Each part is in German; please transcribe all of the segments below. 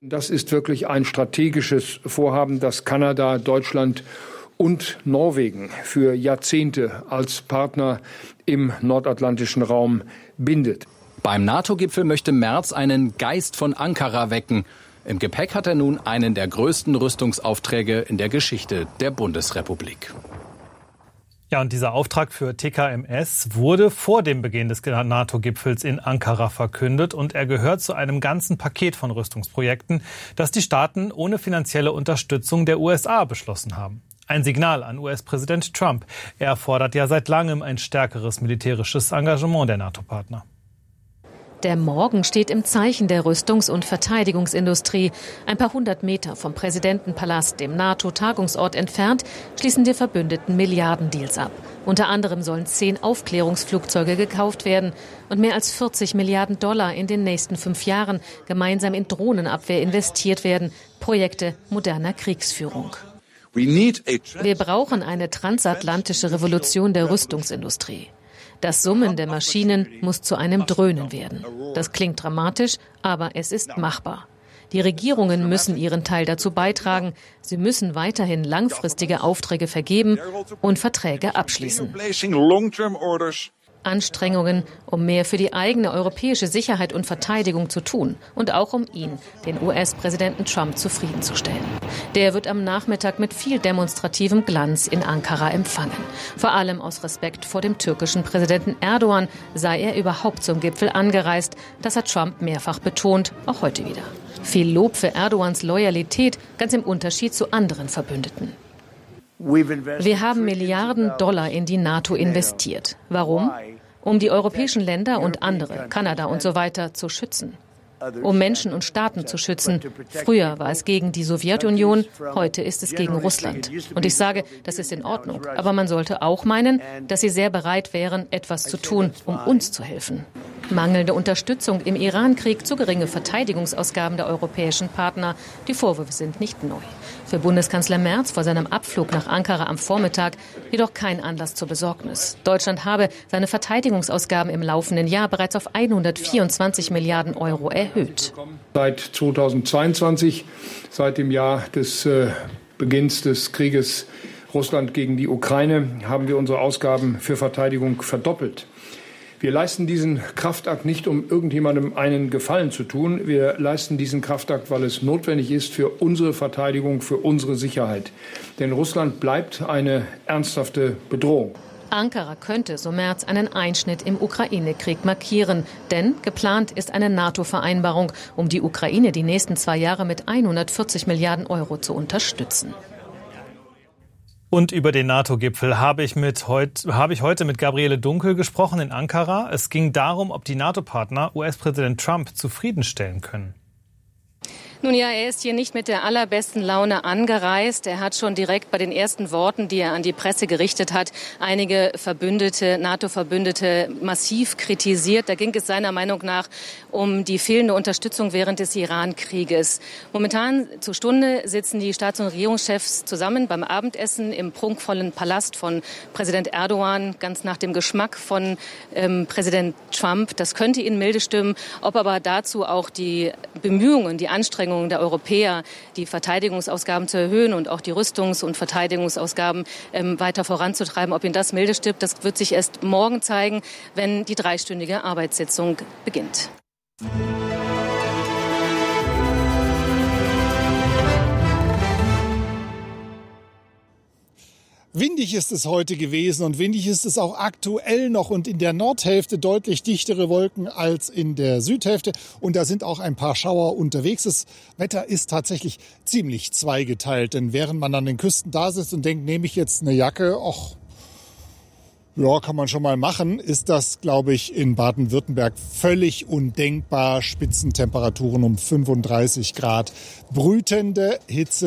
Das ist wirklich ein strategisches Vorhaben, das Kanada, Deutschland und Norwegen für Jahrzehnte als Partner im nordatlantischen Raum bindet. Beim NATO-Gipfel möchte Merz einen Geist von Ankara wecken. Im Gepäck hat er nun einen der größten Rüstungsaufträge in der Geschichte der Bundesrepublik. Ja, und dieser Auftrag für TKMS wurde vor dem Beginn des NATO-Gipfels in Ankara verkündet und er gehört zu einem ganzen Paket von Rüstungsprojekten, das die Staaten ohne finanzielle Unterstützung der USA beschlossen haben. Ein Signal an US-Präsident Trump. Er fordert ja seit langem ein stärkeres militärisches Engagement der NATO-Partner. Der Morgen steht im Zeichen der Rüstungs- und Verteidigungsindustrie. Ein paar hundert Meter vom Präsidentenpalast, dem NATO-Tagungsort entfernt, schließen die Verbündeten Milliardendeals ab. Unter anderem sollen 10 Aufklärungsflugzeuge gekauft werden und mehr als 40 Milliarden Dollar in den nächsten 5 Jahren gemeinsam in Drohnenabwehr investiert werden. Projekte moderner Kriegsführung. Wir brauchen eine transatlantische Revolution der Rüstungsindustrie. Das Summen der Maschinen muss zu einem Dröhnen werden. Das klingt dramatisch, aber es ist machbar. Die Regierungen müssen ihren Teil dazu beitragen. Sie müssen weiterhin langfristige Aufträge vergeben und Verträge abschließen. Anstrengungen, um mehr für die eigene europäische Sicherheit und Verteidigung zu tun und auch um ihn, den US-Präsidenten Trump, zufriedenzustellen. Der wird am Nachmittag mit viel demonstrativem Glanz in Ankara empfangen. Vor allem aus Respekt vor dem türkischen Präsidenten Erdogan sei er überhaupt zum Gipfel angereist. Das hat Trump mehrfach betont, auch heute wieder. Viel Lob für Erdogans Loyalität, ganz im Unterschied zu anderen Verbündeten. Wir haben Milliarden Dollar in die NATO investiert. Warum? Um die europäischen Länder und andere, Kanada und so weiter, zu schützen. Um Menschen und Staaten zu schützen. Früher war es gegen die Sowjetunion, heute ist es gegen Russland. Und ich sage, das ist in Ordnung. Aber man sollte auch meinen, dass sie sehr bereit wären, etwas zu tun, um uns zu helfen. Mangelnde Unterstützung im Iran-Krieg, zu geringe Verteidigungsausgaben der europäischen Partner. Die Vorwürfe sind nicht neu. Für Bundeskanzler Merz vor seinem Abflug nach Ankara am Vormittag jedoch kein Anlass zur Besorgnis. Deutschland habe seine Verteidigungsausgaben im laufenden Jahr bereits auf 124 Milliarden Euro erhöht. Seit 2022, seit dem Jahr des Beginns des Krieges Russland gegen die Ukraine, haben wir unsere Ausgaben für Verteidigung verdoppelt. Wir leisten diesen Kraftakt nicht, um irgendjemandem einen Gefallen zu tun. Wir leisten diesen Kraftakt, weil es notwendig ist für unsere Verteidigung, für unsere Sicherheit. Denn Russland bleibt eine ernsthafte Bedrohung. Ankara könnte, so Merz, einen Einschnitt im Ukraine-Krieg markieren. Denn geplant ist eine NATO-Vereinbarung, um die Ukraine die nächsten 2 Jahre mit 140 Milliarden Euro zu unterstützen. Und über den NATO-Gipfel habe ich heute mit Gabriele Dunkel gesprochen in Ankara. Es ging darum, ob die NATO-Partner US-Präsident Trump zufriedenstellen können. Nun ja, er ist hier nicht mit der allerbesten Laune angereist. Er hat schon direkt bei den ersten Worten, die er an die Presse gerichtet hat, einige Verbündete, NATO-Verbündete massiv kritisiert. Da ging es seiner Meinung nach um die fehlende Unterstützung während des Iran-Krieges. Momentan zur Stunde sitzen die Staats- und Regierungschefs zusammen beim Abendessen im prunkvollen Palast von Präsident Erdogan, ganz nach dem Geschmack von Präsident Trump. Das könnte ihn milde stimmen. Ob aber dazu auch die Bemühungen, die Anstrengungen der Europäer, die Verteidigungsausgaben zu erhöhen und auch die Rüstungs- und Verteidigungsausgaben weiter voranzutreiben, ob ihn das milde stimmt, das wird sich erst morgen zeigen, wenn die 3-stündige Arbeitssitzung beginnt. Windig ist es heute gewesen und windig ist es auch aktuell noch und in der Nordhälfte deutlich dichtere Wolken als in der Südhälfte und da sind auch ein paar Schauer unterwegs. Das Wetter ist tatsächlich ziemlich zweigeteilt, denn während man an den Küsten da sitzt und denkt, nehme ich jetzt eine Jacke, ach, ja, kann man schon mal machen, ist das, glaube ich, in Baden-Württemberg völlig undenkbar. Spitzentemperaturen um 35 Grad, brütende Hitze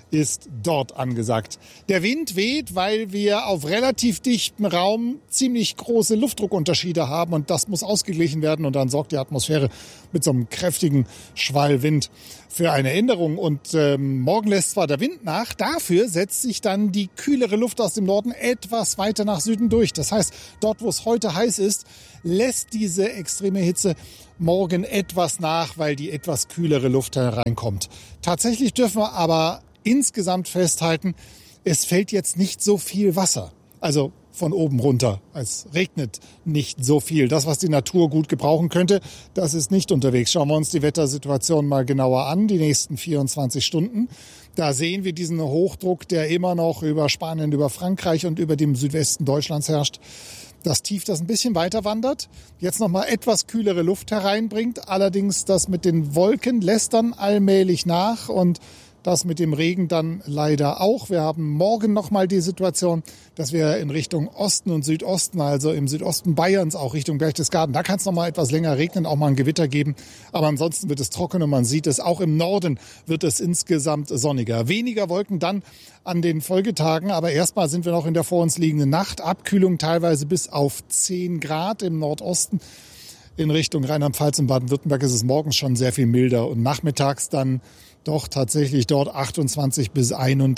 ist dort angesagt. Der Wind weht, weil wir auf relativ dichtem Raum ziemlich große Luftdruckunterschiede haben und das muss ausgeglichen werden und dann sorgt die Atmosphäre mit so einem kräftigen Schwallwind für eine Änderung. Und morgen lässt zwar der Wind nach, dafür setzt sich dann die kühlere Luft aus dem Norden etwas weiter nach Süden durch. Das heißt, dort, wo es heute heiß ist, lässt diese extreme Hitze morgen etwas nach, weil die etwas kühlere Luft hereinkommt. Tatsächlich dürfen wir aber insgesamt festhalten, es fällt jetzt nicht so viel Wasser. Also von oben runter. Es regnet nicht so viel. Das, was die Natur gut gebrauchen könnte, das ist nicht unterwegs. Schauen wir uns die Wettersituation mal genauer an, die nächsten 24 Stunden. Da sehen wir diesen Hochdruck, der immer noch über Spanien, über Frankreich und über dem Südwesten Deutschlands herrscht. Das Tief, das ein bisschen weiter wandert, jetzt nochmal etwas kühlere Luft hereinbringt. Allerdings das mit den Wolken lässt dann allmählich nach und das mit dem Regen dann leider auch. Wir haben morgen nochmal die Situation, dass wir in Richtung Osten und Südosten, also im Südosten Bayerns, auch Richtung Berchtesgaden, da kann es nochmal etwas länger regnen, auch mal ein Gewitter geben. Aber ansonsten wird es trocken und man sieht es, auch im Norden wird es insgesamt sonniger. Weniger Wolken dann an den Folgetagen, aber erstmal sind wir noch in der vor uns liegenden Nacht. Abkühlung teilweise bis auf 10 Grad im Nordosten. In Richtung Rheinland-Pfalz und Baden-Württemberg ist es morgens schon sehr viel milder und nachmittags dann doch tatsächlich dort 28 bis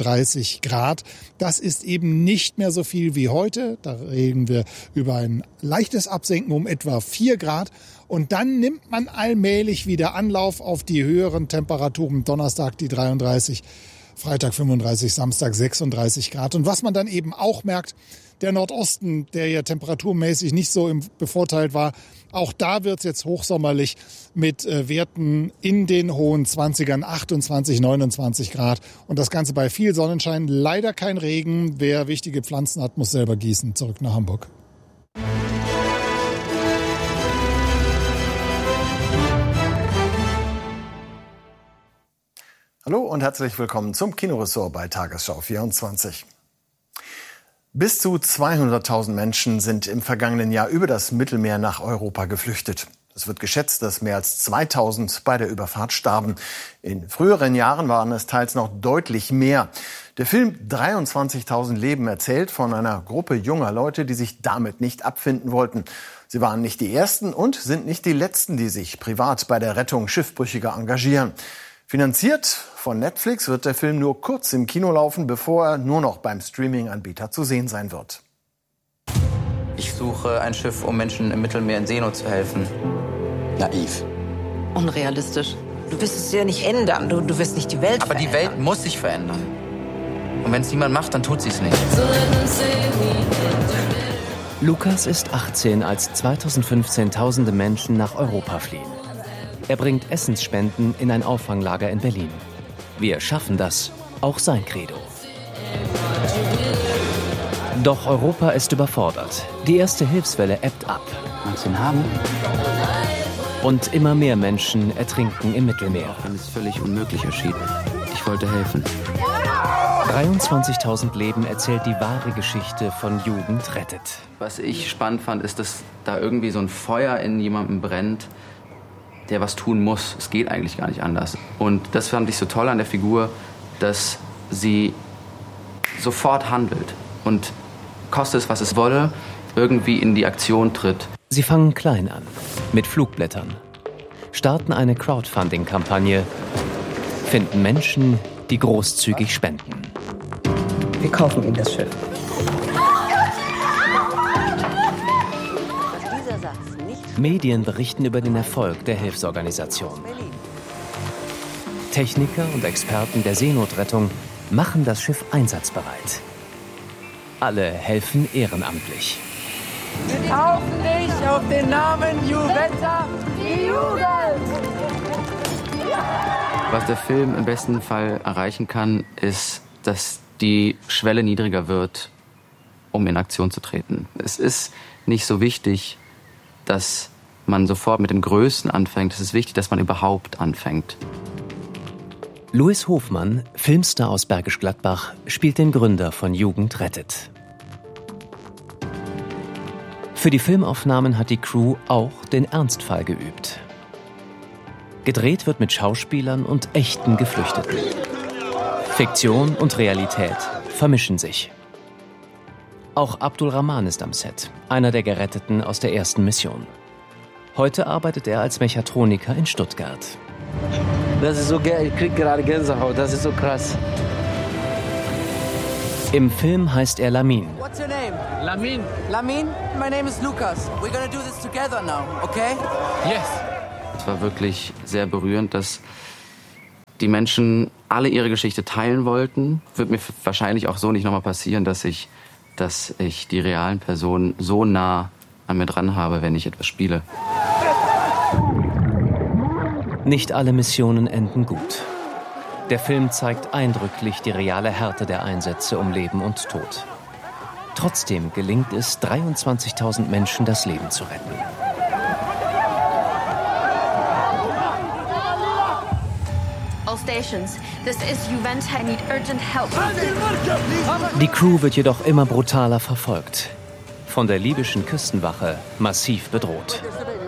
31 Grad. Das ist eben nicht mehr so viel wie heute. Da reden wir über ein leichtes Absenken um etwa 4 Grad. Und dann nimmt man allmählich wieder Anlauf auf die höheren Temperaturen. Donnerstag die 33, Freitag 35, Samstag 36 Grad. Und was man dann eben auch merkt, der Nordosten, der ja temperaturmäßig nicht so bevorteilt war, auch da wird es jetzt hochsommerlich mit Werten in den hohen 20ern, 28, 29 Grad. Und das Ganze bei viel Sonnenschein, leider kein Regen. Wer wichtige Pflanzen hat, muss selber gießen. Zurück nach Hamburg. Hallo und herzlich willkommen zum Kinoressort bei Tagesschau 24. Bis zu 200.000 Menschen sind im vergangenen Jahr über das Mittelmeer nach Europa geflüchtet. Es wird geschätzt, dass mehr als 2.000 bei der Überfahrt starben. In früheren Jahren waren es teils noch deutlich mehr. Der Film 23.000 Leben erzählt von einer Gruppe junger Leute, die sich damit nicht abfinden wollten. Sie waren nicht die Ersten und sind nicht die Letzten, die sich privat bei der Rettung Schiffbrüchiger engagieren. Finanziert von Netflix wird der Film nur kurz im Kino laufen, bevor er nur noch beim Streaming-Anbieter zu sehen sein wird. Ich suche ein Schiff, um Menschen im Mittelmeer in Seenot zu helfen. Naiv. Unrealistisch. Du wirst es ja nicht ändern. Du wirst nicht die Welt verändern. Aber die Welt muss sich verändern. Und wenn es niemand macht, dann tut sie es nicht. Lukas ist 18, als 2015 tausende Menschen nach Europa fliehen. Er bringt Essensspenden in ein Auffanglager in Berlin. Wir schaffen das, auch sein Credo. Doch Europa ist überfordert. Die erste Hilfswelle ebbt ab. Magst du ihn haben? Und immer mehr Menschen ertrinken im Mittelmeer. Wenn es völlig unmöglich erschien. Ich wollte helfen. 23.000 Leben erzählt die wahre Geschichte von Jugend rettet. Was ich spannend fand, ist, dass da irgendwie so ein Feuer in jemandem brennt, der was tun muss. Es geht eigentlich gar nicht anders. Und das fand ich so toll an der Figur, dass sie sofort handelt und, koste es, was es wolle, irgendwie in die Aktion tritt. Sie fangen klein an, mit Flugblättern, starten eine Crowdfunding-Kampagne, finden Menschen, die großzügig spenden. Wir kaufen ihm das Schiff. Medien berichten über den Erfolg der Hilfsorganisation. Techniker und Experten der Seenotrettung machen das Schiff einsatzbereit. Alle helfen ehrenamtlich. Wir taufen dich auf den Namen Juventa, die Jugend! Was der Film im besten Fall erreichen kann, ist, dass die Schwelle niedriger wird, um in Aktion zu treten. Es ist nicht so wichtig, dass man sofort mit dem Größten anfängt. Es ist wichtig, dass man überhaupt anfängt. Louis Hofmann, Filmstar aus Bergisch Gladbach, spielt den Gründer von Jugend rettet. Für die Filmaufnahmen hat die Crew auch den Ernstfall geübt. Gedreht wird mit Schauspielern und echten Geflüchteten. Fiktion und Realität vermischen sich. Auch Abdul Rahman ist am Set, einer der Geretteten aus der ersten Mission. Heute arbeitet er als Mechatroniker in Stuttgart. Das ist so geil, ich krieg gerade Gänsehaut, das ist so krass. Im Film heißt er Lamin. What's your name? Lamin. Lamin? My name is Lucas. We're gonna do this together now, okay? Yes. Es war wirklich sehr berührend, dass die Menschen alle ihre Geschichte teilen wollten. Wird mir wahrscheinlich auch so nicht nochmal passieren, dass ich die realen Personen so nah an mir dran habe, wenn ich etwas spiele. Nicht alle Missionen enden gut. Der Film zeigt eindrücklich die reale Härte der Einsätze um Leben und Tod. Trotzdem gelingt es, 23.000 Menschen das Leben zu retten. All stations, this is Juventa, I need urgent help. Die Crew wird jedoch immer brutaler verfolgt. Von der libyschen Küstenwache massiv bedroht.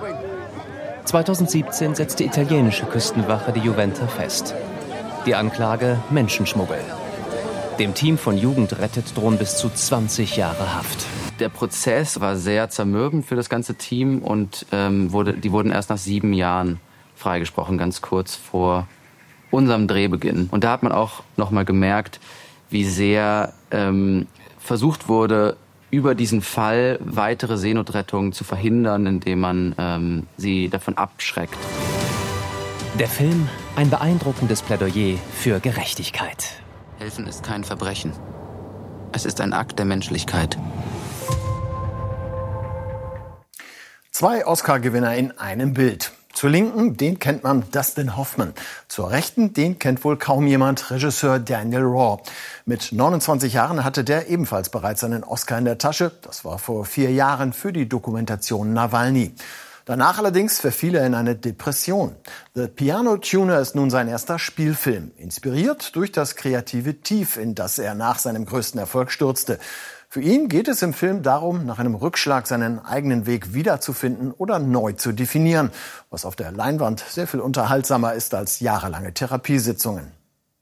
2017 setzt die italienische Küstenwache die Juventa fest. Die Anklage: Menschenschmuggel. Dem Team von Jugend rettet drohen bis zu 20 Jahre Haft. Der Prozess war sehr zermürbend für das ganze Team und die wurden erst nach 7 Jahren freigesprochen, ganz kurz vor unserem Drehbeginn. Und da hat man auch noch mal gemerkt, wie sehr versucht wurde, über diesen Fall weitere Seenotrettungen zu verhindern, indem man sie davon abschreckt. Der Film: ein beeindruckendes Plädoyer für Gerechtigkeit. Helfen ist kein Verbrechen. Es ist ein Akt der Menschlichkeit. 2 Oscar-Gewinner in einem Bild. Zur Linken, den kennt man, Dustin Hoffman. Zur Rechten, den kennt wohl kaum jemand, Regisseur Daniel Raw. Mit 29 Jahren hatte der ebenfalls bereits einen Oscar in der Tasche. Das war vor 4 Jahren für die Dokumentation Nawalny. Danach allerdings verfiel er in eine Depression. The Piano Tuner ist nun sein erster Spielfilm, inspiriert durch das kreative Tief, in das er nach seinem größten Erfolg stürzte. Für ihn geht es im Film darum, nach einem Rückschlag seinen eigenen Weg wiederzufinden oder neu zu definieren, was auf der Leinwand sehr viel unterhaltsamer ist als jahrelange Therapiesitzungen.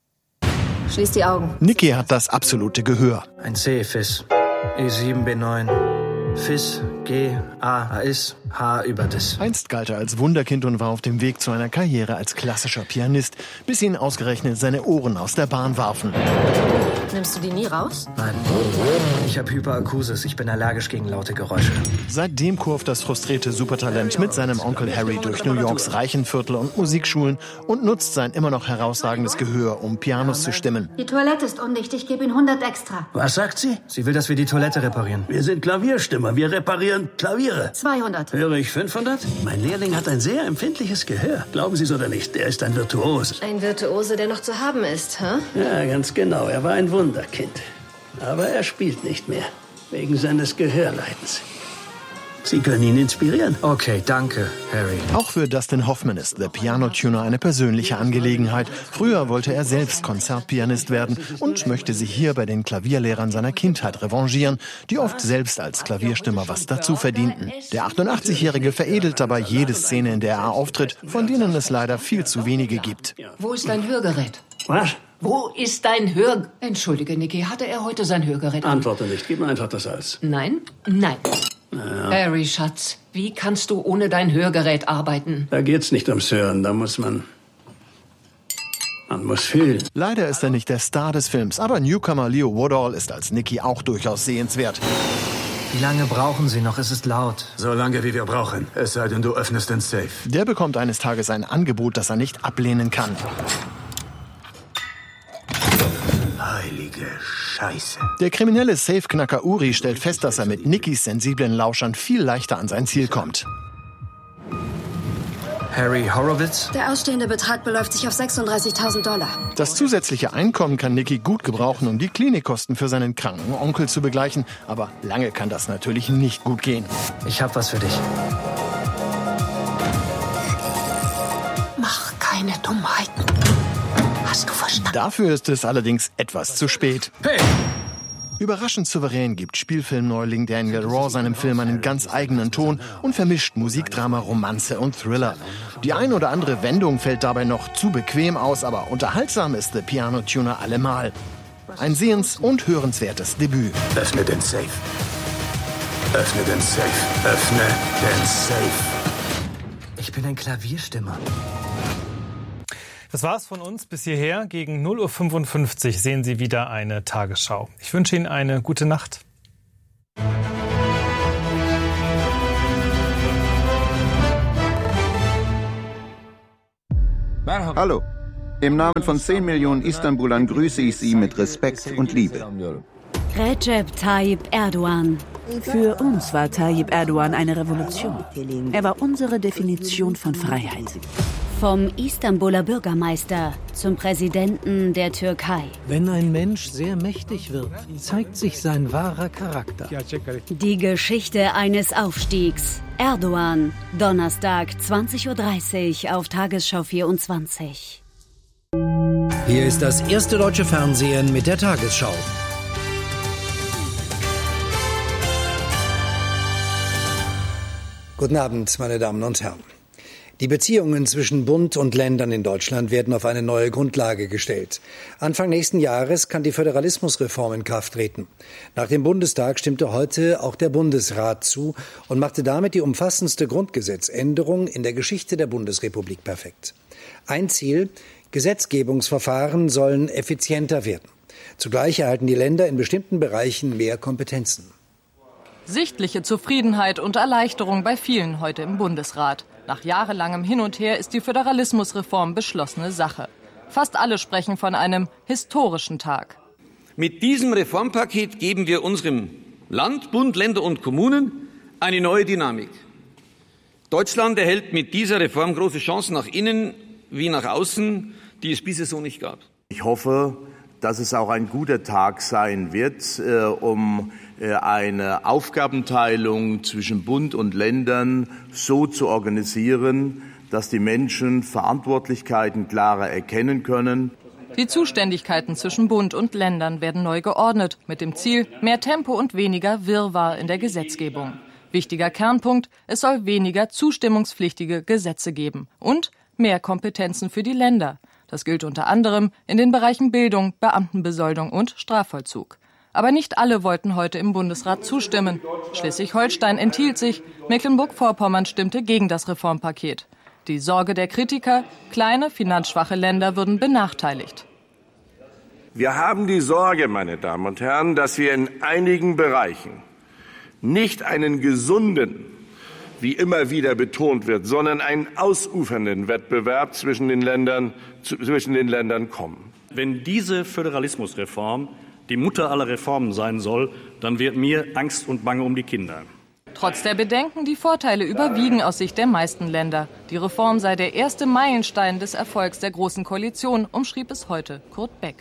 Schließ die Augen. Niki hat das absolute Gehör. Ein C, Fis. E7, B9. Fis, G, A, Is, H über Dis. Einst galt er als Wunderkind und war auf dem Weg zu einer Karriere als klassischer Pianist, bis ihn ausgerechnet seine Ohren aus der Bahn warfen. Nimmst du die nie raus? Nein. Ich habe Hyperakusis. Ich bin allergisch gegen laute Geräusche. Seitdem kurft das frustrierte Supertalent mit seinem Onkel Harry durch New Yorks reichen Viertel und Musikschulen und nutzt sein immer noch herausragendes Gehör, um Pianos zu stimmen. Die Toilette ist undicht. Ich gebe Ihnen 100 extra. Was sagt sie? Sie will, dass wir die Toilette reparieren. Wir sind Klavierstimmer. Wir reparieren Klaviere. 200. Höre ich 500? Mein Lehrling hat ein sehr empfindliches Gehör. Glauben Sie es oder nicht, er ist ein Virtuos. Ein Virtuose, der noch zu haben ist, hä? Ja, ganz genau. Er war ein Wunderkind. Aber er spielt nicht mehr. Wegen seines Gehörleidens. Sie können ihn inspirieren. Okay, danke, Harry. Auch für Dustin Hoffman ist The Piano Tuner eine persönliche Angelegenheit. Früher wollte er selbst Konzertpianist werden und möchte sich hier bei den Klavierlehrern seiner Kindheit revanchieren, die oft selbst als Klavierstimmer was dazu verdienten. Der 88-Jährige veredelt dabei jede Szene, in der er auftritt, von denen es leider viel zu wenige gibt. Wo ist dein Hörgerät? Was? Wo ist dein Entschuldige, Niki, hatte er heute sein Hörgerät an? Antworte nicht, gib mir einfach das Salz. Nein? Nein. Ja. Harry, Schatz, wie kannst du ohne dein Hörgerät arbeiten? Da geht's nicht ums Hören, da muss man muss fühlen. Leider ist er nicht der Star des Films, aber Newcomer Leo Woodall ist als Niki auch durchaus sehenswert. Wie lange brauchen Sie noch? Es ist laut. So lange, wie wir brauchen. Es sei denn, du öffnest den Safe. Der bekommt eines Tages ein Angebot, das er nicht ablehnen kann. Heilige Scheiße. Der kriminelle Safeknacker Uri stellt fest, dass er mit Nikis sensiblen Lauschern viel leichter an sein Ziel kommt. Harry Horowitz? Der ausstehende Betrag beläuft sich auf $36.000. Das zusätzliche Einkommen kann Niki gut gebrauchen, um die Klinikkosten für seinen kranken Onkel zu begleichen. Aber lange kann das natürlich nicht gut gehen. Ich hab was für dich. Mach keine Dummheiten. Hast du verstanden? Dafür ist es allerdings etwas zu spät. Hey! Überraschend souverän gibt Spielfilmneuling Daniel Raw seinem Film einen ganz eigenen Ton und vermischt Musik, Drama, Romanze und Thriller. Die ein oder andere Wendung fällt dabei noch zu bequem aus, aber unterhaltsam ist The Piano Tuner allemal. Ein sehens- und hörenswertes Debüt. Öffne den Safe. Öffne den Safe. Öffne den Safe. Ich bin ein Klavierstimmer. Das war's von uns bis hierher. Gegen 0:55 Uhr sehen Sie wieder eine Tagesschau. Ich wünsche Ihnen eine gute Nacht. Hallo. Im Namen von 10 Millionen Istanbulern grüße ich Sie mit Respekt und Liebe. Recep Tayyip Erdogan. Für uns war Tayyip Erdogan eine Revolution. Er war unsere Definition von Freiheit. Vom Istanbuler Bürgermeister zum Präsidenten der Türkei. Wenn ein Mensch sehr mächtig wird, zeigt sich sein wahrer Charakter. Die Geschichte eines Aufstiegs. Erdogan, Donnerstag 20:30 Uhr auf Tagesschau 24. Hier ist das erste deutsche Fernsehen mit der Tagesschau. Guten Abend, meine Damen und Herren. Die Beziehungen zwischen Bund und Ländern in Deutschland werden auf eine neue Grundlage gestellt. Anfang nächsten Jahres kann die Föderalismusreform in Kraft treten. Nach dem Bundestag stimmte heute auch der Bundesrat zu und machte damit die umfassendste Grundgesetzänderung in der Geschichte der Bundesrepublik perfekt. Ein Ziel: Gesetzgebungsverfahren sollen effizienter werden. Zugleich erhalten die Länder in bestimmten Bereichen mehr Kompetenzen. Sichtliche Zufriedenheit und Erleichterung bei vielen heute im Bundesrat. Nach jahrelangem Hin und Her ist die Föderalismusreform beschlossene Sache. Fast alle sprechen von einem historischen Tag. Mit diesem Reformpaket geben wir unserem Land, Bund, Länder und Kommunen eine neue Dynamik. Deutschland erhält mit dieser Reform große Chancen nach innen wie nach außen, die es bisher so nicht gab. Ich hoffe, dass es auch ein guter Tag sein wird, um eine Aufgabenteilung zwischen Bund und Ländern so zu organisieren, dass die Menschen Verantwortlichkeiten klarer erkennen können. Die Zuständigkeiten zwischen Bund und Ländern werden neu geordnet, mit dem Ziel mehr Tempo und weniger Wirrwarr in der Gesetzgebung. Wichtiger Kernpunkt: Es soll weniger zustimmungspflichtige Gesetze geben und mehr Kompetenzen für die Länder. Das gilt unter anderem in den Bereichen Bildung, Beamtenbesoldung und Strafvollzug. Aber nicht alle wollten heute im Bundesrat zustimmen. Schleswig-Holstein enthielt sich, Mecklenburg-Vorpommern stimmte gegen das Reformpaket. Die Sorge der Kritiker: kleine, finanzschwache Länder würden benachteiligt. Wir haben die Sorge, meine Damen und Herren, dass wir in einigen Bereichen nicht einen gesunden, wie immer wieder betont wird, sondern einen ausufernden Wettbewerb zwischen den Ländern kommen. Wenn diese Föderalismusreform die Mutter aller Reformen sein soll, dann wird mir Angst und Bange um die Kinder. Trotz der Bedenken, die Vorteile überwiegen aus Sicht der meisten Länder. Die Reform sei der erste Meilenstein des Erfolgs der Großen Koalition, umschrieb es heute Kurt Beck.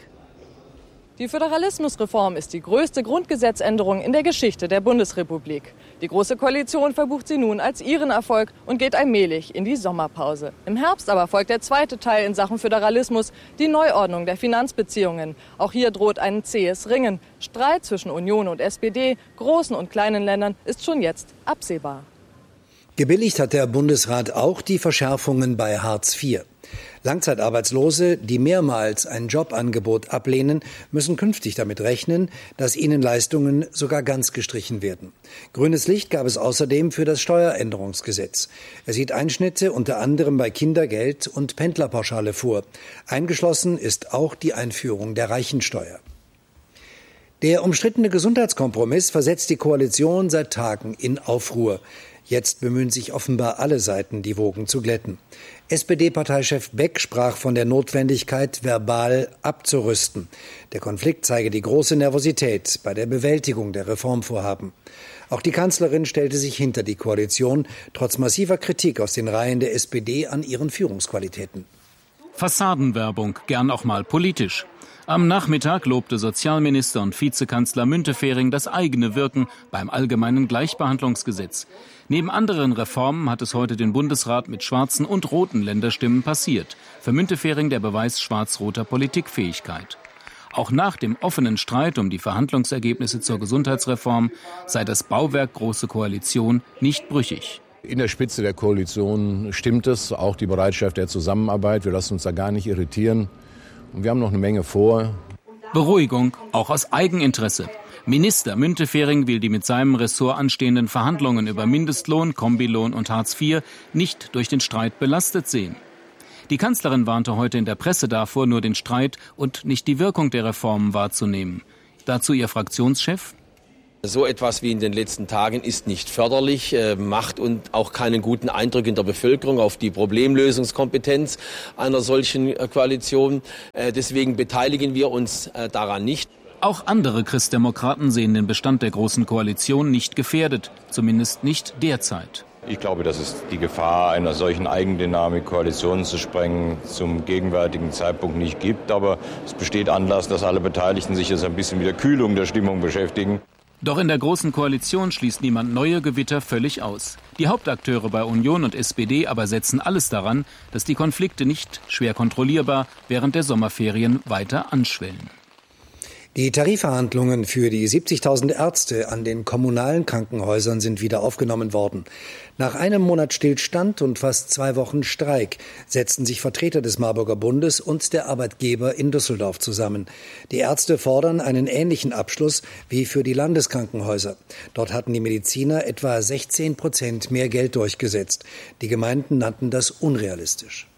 Die Föderalismusreform ist die größte Grundgesetzänderung in der Geschichte der Bundesrepublik. Die Große Koalition verbucht sie nun als ihren Erfolg und geht allmählich in die Sommerpause. Im Herbst aber folgt der zweite Teil in Sachen Föderalismus, die Neuordnung der Finanzbeziehungen. Auch hier droht ein zähes Ringen. Streit zwischen Union und SPD, großen und kleinen Ländern, ist schon jetzt absehbar. Gebilligt hat der Bundesrat auch die Verschärfungen bei Hartz IV. Langzeitarbeitslose, die mehrmals ein Jobangebot ablehnen, müssen künftig damit rechnen, dass ihnen Leistungen sogar ganz gestrichen werden. Grünes Licht gab es außerdem für das Steueränderungsgesetz. Er sieht Einschnitte unter anderem bei Kindergeld und Pendlerpauschale vor. Eingeschlossen ist auch die Einführung der Reichensteuer. Der umstrittene Gesundheitskompromiss versetzt die Koalition seit Tagen in Aufruhr. Jetzt bemühen sich offenbar alle Seiten, die Wogen zu glätten. SPD-Parteichef Beck sprach von der Notwendigkeit, verbal abzurüsten. Der Konflikt zeige die große Nervosität bei der Bewältigung der Reformvorhaben. Auch die Kanzlerin stellte sich hinter die Koalition, trotz massiver Kritik aus den Reihen der SPD an ihren Führungsqualitäten. Fassadenwerbung, gern auch mal politisch. Am Nachmittag lobte Sozialminister und Vizekanzler Müntefering das eigene Wirken beim allgemeinen Gleichbehandlungsgesetz. Neben anderen Reformen hat es heute den Bundesrat mit schwarzen und roten Länderstimmen passiert. Für Müntefering der Beweis schwarz-roter Politikfähigkeit. Auch nach dem offenen Streit um die Verhandlungsergebnisse zur Gesundheitsreform sei das Bauwerk Große Koalition nicht brüchig. In der Spitze der Koalition stimmt es, auch die Bereitschaft der Zusammenarbeit. Wir lassen uns da gar nicht irritieren. Und wir haben noch eine Menge vor. Beruhigung, auch aus Eigeninteresse. Minister Müntefering will die mit seinem Ressort anstehenden Verhandlungen über Mindestlohn, Kombilohn und Hartz IV nicht durch den Streit belastet sehen. Die Kanzlerin warnte heute in der Presse davor, nur den Streit und nicht die Wirkung der Reformen wahrzunehmen. Dazu ihr Fraktionschef: So etwas wie in den letzten Tagen ist nicht förderlich, macht und auch keinen guten Eindruck in der Bevölkerung auf die Problemlösungskompetenz einer solchen Koalition. Deswegen beteiligen wir uns daran nicht. Auch andere Christdemokraten sehen den Bestand der Großen Koalition nicht gefährdet, zumindest nicht derzeit. Ich glaube, dass es die Gefahr einer solchen Eigendynamik, Koalitionen zu sprengen, zum gegenwärtigen Zeitpunkt nicht gibt. Aber es besteht Anlass, dass alle Beteiligten sich jetzt ein bisschen mit der Kühlung der Stimmung beschäftigen. Doch in der Großen Koalition schließt niemand neue Gewitter völlig aus. Die Hauptakteure bei Union und SPD aber setzen alles daran, dass die Konflikte nicht schwer kontrollierbar während der Sommerferien weiter anschwellen. Die Tarifverhandlungen für die 70.000 Ärzte an den kommunalen Krankenhäusern sind wieder aufgenommen worden. Nach einem Monat Stillstand und fast 2 Wochen Streik setzten sich Vertreter des Marburger Bundes und der Arbeitgeber in Düsseldorf zusammen. Die Ärzte fordern einen ähnlichen Abschluss wie für die Landeskrankenhäuser. Dort hatten die Mediziner etwa 16% mehr Geld durchgesetzt. Die Gemeinden nannten das unrealistisch.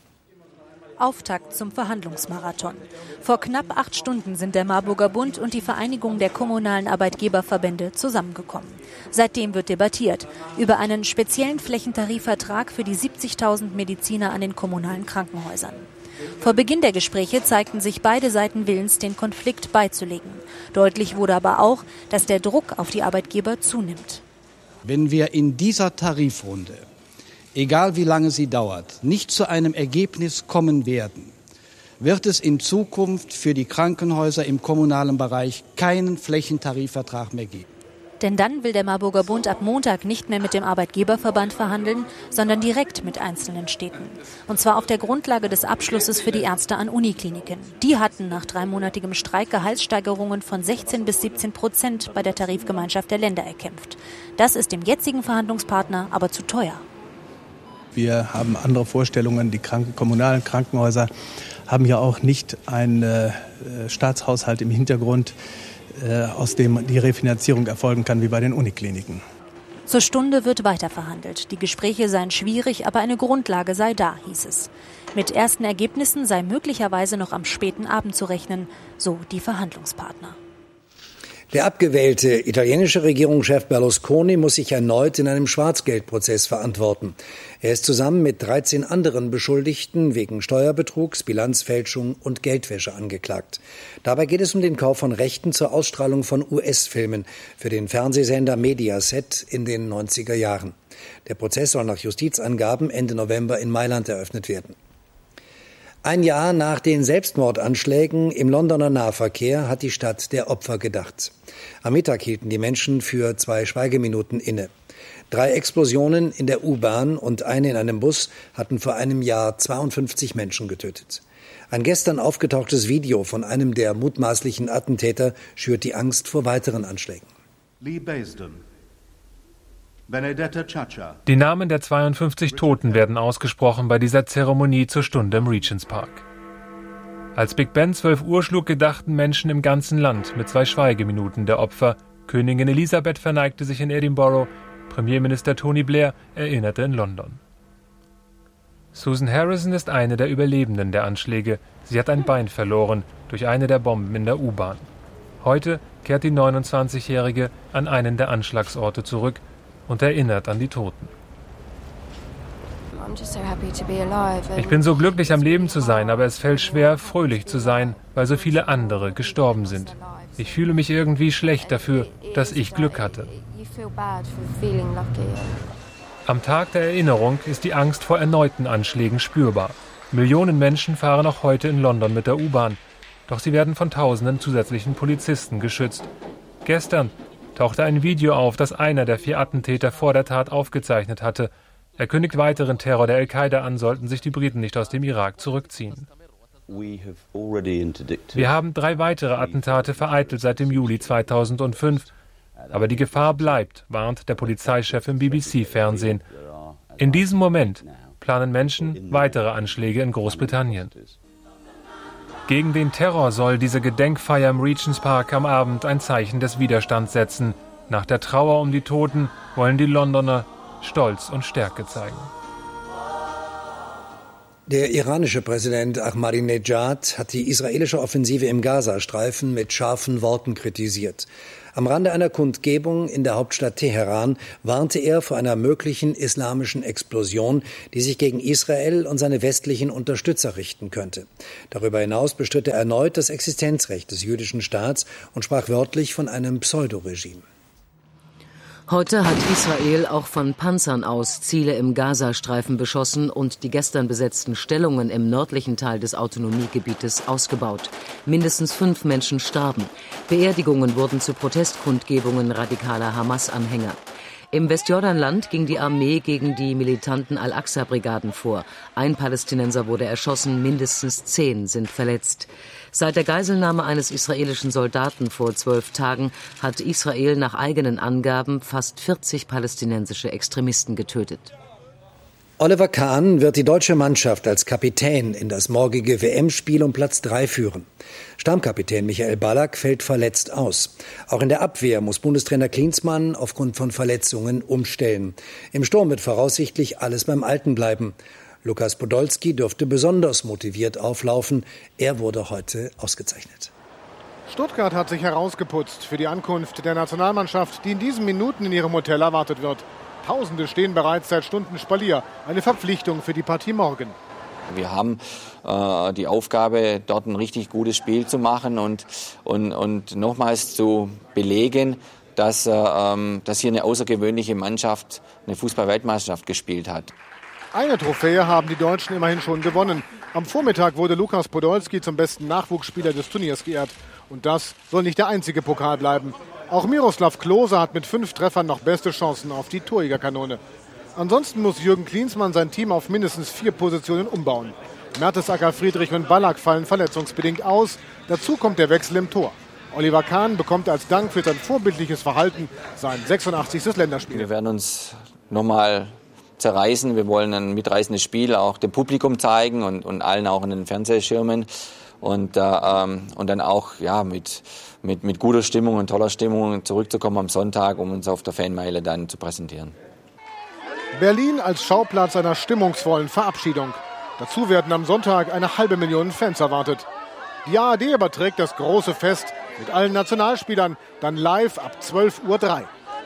Auftakt zum Verhandlungsmarathon. Vor knapp 8 Stunden sind der Marburger Bund und die Vereinigung der kommunalen Arbeitgeberverbände zusammengekommen. Seitdem wird debattiert über einen speziellen Flächentarifvertrag für die 70.000 Mediziner an den kommunalen Krankenhäusern. Vor Beginn der Gespräche zeigten sich beide Seiten willens, den Konflikt beizulegen. Deutlich wurde aber auch, dass der Druck auf die Arbeitgeber zunimmt. Wenn wir in dieser Tarifrunde, egal wie lange sie dauert, nicht zu einem Ergebnis kommen werden, wird es in Zukunft für die Krankenhäuser im kommunalen Bereich keinen Flächentarifvertrag mehr geben. Denn dann will der Marburger Bund ab Montag nicht mehr mit dem Arbeitgeberverband verhandeln, sondern direkt mit einzelnen Städten. Und zwar auf der Grundlage des Abschlusses für die Ärzte an Unikliniken. Die hatten nach 3-monatigem Streik Gehaltssteigerungen von 16 bis 17% bei der Tarifgemeinschaft der Länder erkämpft. Das ist dem jetzigen Verhandlungspartner aber zu teuer. Wir haben andere Vorstellungen. Die kommunalen Krankenhäuser haben ja auch nicht einen Staatshaushalt im Hintergrund, aus dem die Refinanzierung erfolgen kann, wie bei den Unikliniken. Zur Stunde wird weiter verhandelt. Die Gespräche seien schwierig, aber eine Grundlage sei da, hieß es. Mit ersten Ergebnissen sei möglicherweise noch am späten Abend zu rechnen, so die Verhandlungspartner. Der abgewählte italienische Regierungschef Berlusconi muss sich erneut in einem Schwarzgeldprozess verantworten. Er ist zusammen mit 13 anderen Beschuldigten wegen Steuerbetrugs, Bilanzfälschung und Geldwäsche angeklagt. Dabei geht es um den Kauf von Rechten zur Ausstrahlung von US-Filmen für den Fernsehsender Mediaset in den 90er Jahren. Der Prozess soll nach Justizangaben Ende November in Mailand eröffnet werden. Ein Jahr nach den Selbstmordanschlägen im Londoner Nahverkehr hat die Stadt der Opfer gedacht. Am Mittag hielten die Menschen für 2 Schweigeminuten inne. 3 Explosionen in der U-Bahn und eine in einem Bus hatten vor einem Jahr 52 Menschen getötet. Ein gestern aufgetauchtes Video von einem der mutmaßlichen Attentäter schürt die Angst vor weiteren Anschlägen. Lee Baisden, Benedetta Chacha. Die Namen der 52 Toten werden ausgesprochen bei dieser Zeremonie zur Stunde im Regents Park. Als Big Ben 12 Uhr schlug, gedachten Menschen im ganzen Land mit 2 Schweigeminuten der Opfer. Königin Elisabeth verneigte sich in Edinburgh, Premierminister Tony Blair erinnerte in London. Susan Harrison ist eine der Überlebenden der Anschläge. Sie hat ein Bein verloren durch eine der Bomben in der U-Bahn. Heute kehrt die 29-Jährige an einen der Anschlagsorte zurück und erinnert an die Toten. Ich bin so glücklich, am Leben zu sein, aber es fällt schwer, fröhlich zu sein, weil so viele andere gestorben sind. Ich fühle mich irgendwie schlecht dafür, dass ich Glück hatte. Am Tag der Erinnerung ist die Angst vor erneuten Anschlägen spürbar. Millionen Menschen fahren auch heute in London mit der U-Bahn. Doch sie werden von Tausenden zusätzlichen Polizisten geschützt. Gestern tauchte ein Video auf, das einer der 4 Attentäter vor der Tat aufgezeichnet hatte. Er kündigt weiteren Terror der Al-Qaida an, sollten sich die Briten nicht aus dem Irak zurückziehen. Wir haben 3 weitere Attentate vereitelt seit dem Juli 2005. Aber die Gefahr bleibt, warnt der Polizeichef im BBC-Fernsehen. In diesem Moment planen Menschen weitere Anschläge in Großbritannien. Gegen den Terror soll diese Gedenkfeier im Regents Park am Abend ein Zeichen des Widerstands setzen. Nach der Trauer um die Toten wollen die Londoner Stolz und Stärke zeigen. Der iranische Präsident Ahmadinejad hat die israelische Offensive im Gazastreifen mit scharfen Worten kritisiert. Am Rande einer Kundgebung in der Hauptstadt Teheran warnte er vor einer möglichen islamischen Explosion, die sich gegen Israel und seine westlichen Unterstützer richten könnte. Darüber hinaus bestritt er erneut das Existenzrecht des jüdischen Staats und sprach wörtlich von einem Pseudoregime. Heute hat Israel auch von Panzern aus Ziele im Gazastreifen beschossen und die gestern besetzten Stellungen im nördlichen Teil des Autonomiegebietes ausgebaut. Mindestens 5 Menschen starben. Beerdigungen wurden zu Protestkundgebungen radikaler Hamas-Anhänger. Im Westjordanland ging die Armee gegen die militanten Al-Aqsa-Brigaden vor. Ein Palästinenser wurde erschossen, mindestens 10 sind verletzt. Seit der Geiselnahme eines israelischen Soldaten vor 12 Tagen hat Israel nach eigenen Angaben fast 40 palästinensische Extremisten getötet. Oliver Kahn wird die deutsche Mannschaft als Kapitän in das morgige WM-Spiel um Platz 3 führen. Stammkapitän Michael Ballack fällt verletzt aus. Auch in der Abwehr muss Bundestrainer Klinsmann aufgrund von Verletzungen umstellen. Im Sturm wird voraussichtlich alles beim Alten bleiben. Lukas Podolski dürfte besonders motiviert auflaufen. Er wurde heute ausgezeichnet. Stuttgart hat sich herausgeputzt für die Ankunft der Nationalmannschaft, die in diesen Minuten in ihrem Hotel erwartet wird. Tausende stehen bereits seit Stunden Spalier. Eine Verpflichtung für die Partie morgen. Wir haben die Aufgabe, dort ein richtig gutes Spiel zu machen und nochmals zu belegen, dass hier eine außergewöhnliche Mannschaft eine Fußball-Weltmeisterschaft gespielt hat. Eine Trophäe haben die Deutschen immerhin schon gewonnen. Am Vormittag wurde Lukas Podolski zum besten Nachwuchsspieler des Turniers geehrt. Und das soll nicht der einzige Pokal bleiben. Auch Miroslav Klose hat mit 5 Treffern noch beste Chancen auf die Torjägerkanone. Ansonsten muss Jürgen Klinsmann sein Team auf mindestens 4 Positionen umbauen. Mertesacker, Friedrich und Ballack fallen verletzungsbedingt aus. Dazu kommt der Wechsel im Tor. Oliver Kahn bekommt als Dank für sein vorbildliches Verhalten sein 86. Länderspiel. Wir werden uns nochmal zerreißen. Wir wollen ein mitreißendes Spiel auch dem Publikum zeigen und allen auch in den Fernsehschirmen. Und dann auch mit guter Stimmung und toller Stimmung zurückzukommen am Sonntag, um uns auf der Fanmeile dann zu präsentieren. Berlin als Schauplatz einer stimmungsvollen Verabschiedung. Dazu werden am Sonntag 500.000 Fans erwartet. Die ARD überträgt das große Fest mit allen Nationalspielern, dann live ab 12:03 Uhr.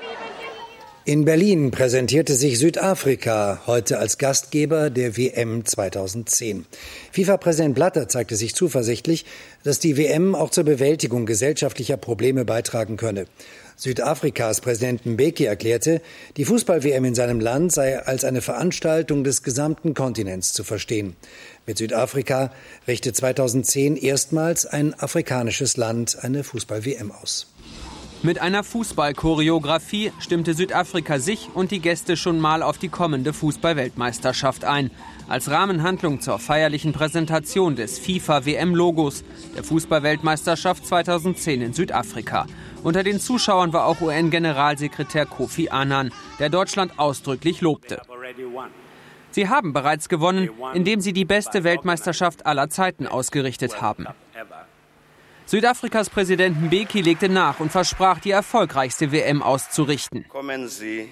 In Berlin präsentierte sich Südafrika heute als Gastgeber der WM 2010. FIFA-Präsident Blatter zeigte sich zuversichtlich, dass die WM auch zur Bewältigung gesellschaftlicher Probleme beitragen könne. Südafrikas Präsident Mbeki erklärte, die Fußball-WM in seinem Land sei als eine Veranstaltung des gesamten Kontinents zu verstehen. Mit Südafrika richtet 2010 erstmals ein afrikanisches Land eine Fußball-WM aus. Mit einer Fußball-Choreografie stimmte Südafrika sich und die Gäste schon mal auf die kommende Fußball-Weltmeisterschaft ein. Als Rahmenhandlung zur feierlichen Präsentation des FIFA-WM-Logos der Fußball-Weltmeisterschaft 2010 in Südafrika. Unter den Zuschauern war auch UN-Generalsekretär Kofi Annan, der Deutschland ausdrücklich lobte. Sie haben bereits gewonnen, indem sie die beste Weltmeisterschaft aller Zeiten ausgerichtet haben. Südafrikas Präsident Mbeki legte nach und versprach, die erfolgreichste WM auszurichten. Kommen Sie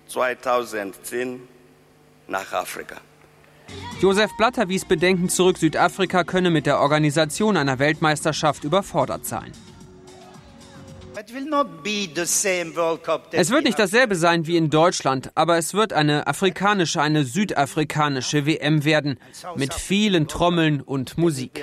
2010 nach Afrika. Josef Blatter wies Bedenken zurück, Südafrika könne mit der Organisation einer Weltmeisterschaft überfordert sein. Es wird nicht dasselbe sein wie in Deutschland, aber es wird eine südafrikanische WM werden, mit vielen Trommeln und Musik.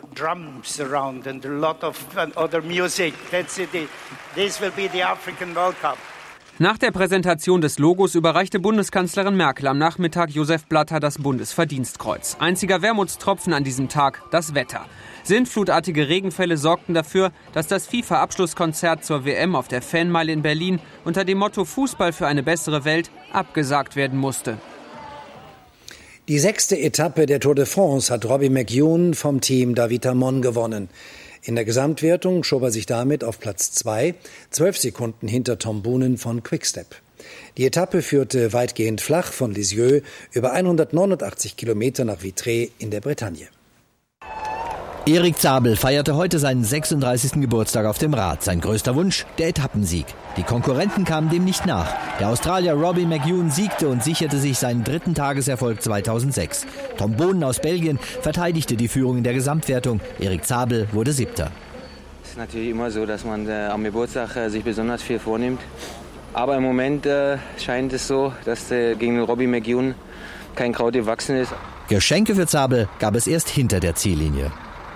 Nach der Präsentation des Logos überreichte Bundeskanzlerin Merkel am Nachmittag Josef Blatter das Bundesverdienstkreuz. Einziger Wermutstropfen an diesem Tag: das Wetter. Sintflutartige Regenfälle sorgten dafür, dass das FIFA-Abschlusskonzert zur WM auf der Fanmeile in Berlin unter dem Motto Fußball für eine bessere Welt abgesagt werden musste. Die 6. Etappe der Tour de France hat Robbie McEwen vom Team David Amon gewonnen. In der Gesamtwertung schob er sich damit auf Platz 2, 12 Sekunden hinter Tom Boonen von Quickstep. Die Etappe führte weitgehend flach von Lisieux über 189 Kilometer nach Vitré in der Bretagne. Erik Zabel feierte heute seinen 36. Geburtstag auf dem Rad. Sein größter Wunsch, der Etappensieg. Die Konkurrenten kamen dem nicht nach. Der Australier Robbie McEwen siegte und sicherte sich seinen 3. Tageserfolg 2006. Tom Boonen aus Belgien verteidigte die Führung in der Gesamtwertung. Erik Zabel wurde 7. Es ist natürlich immer so, dass man am Geburtstag sich besonders viel vornimmt. Aber im Moment scheint es so, dass gegen Robbie McEwen kein Kraut gewachsen ist. Geschenke für Zabel gab es erst hinter der Ziellinie.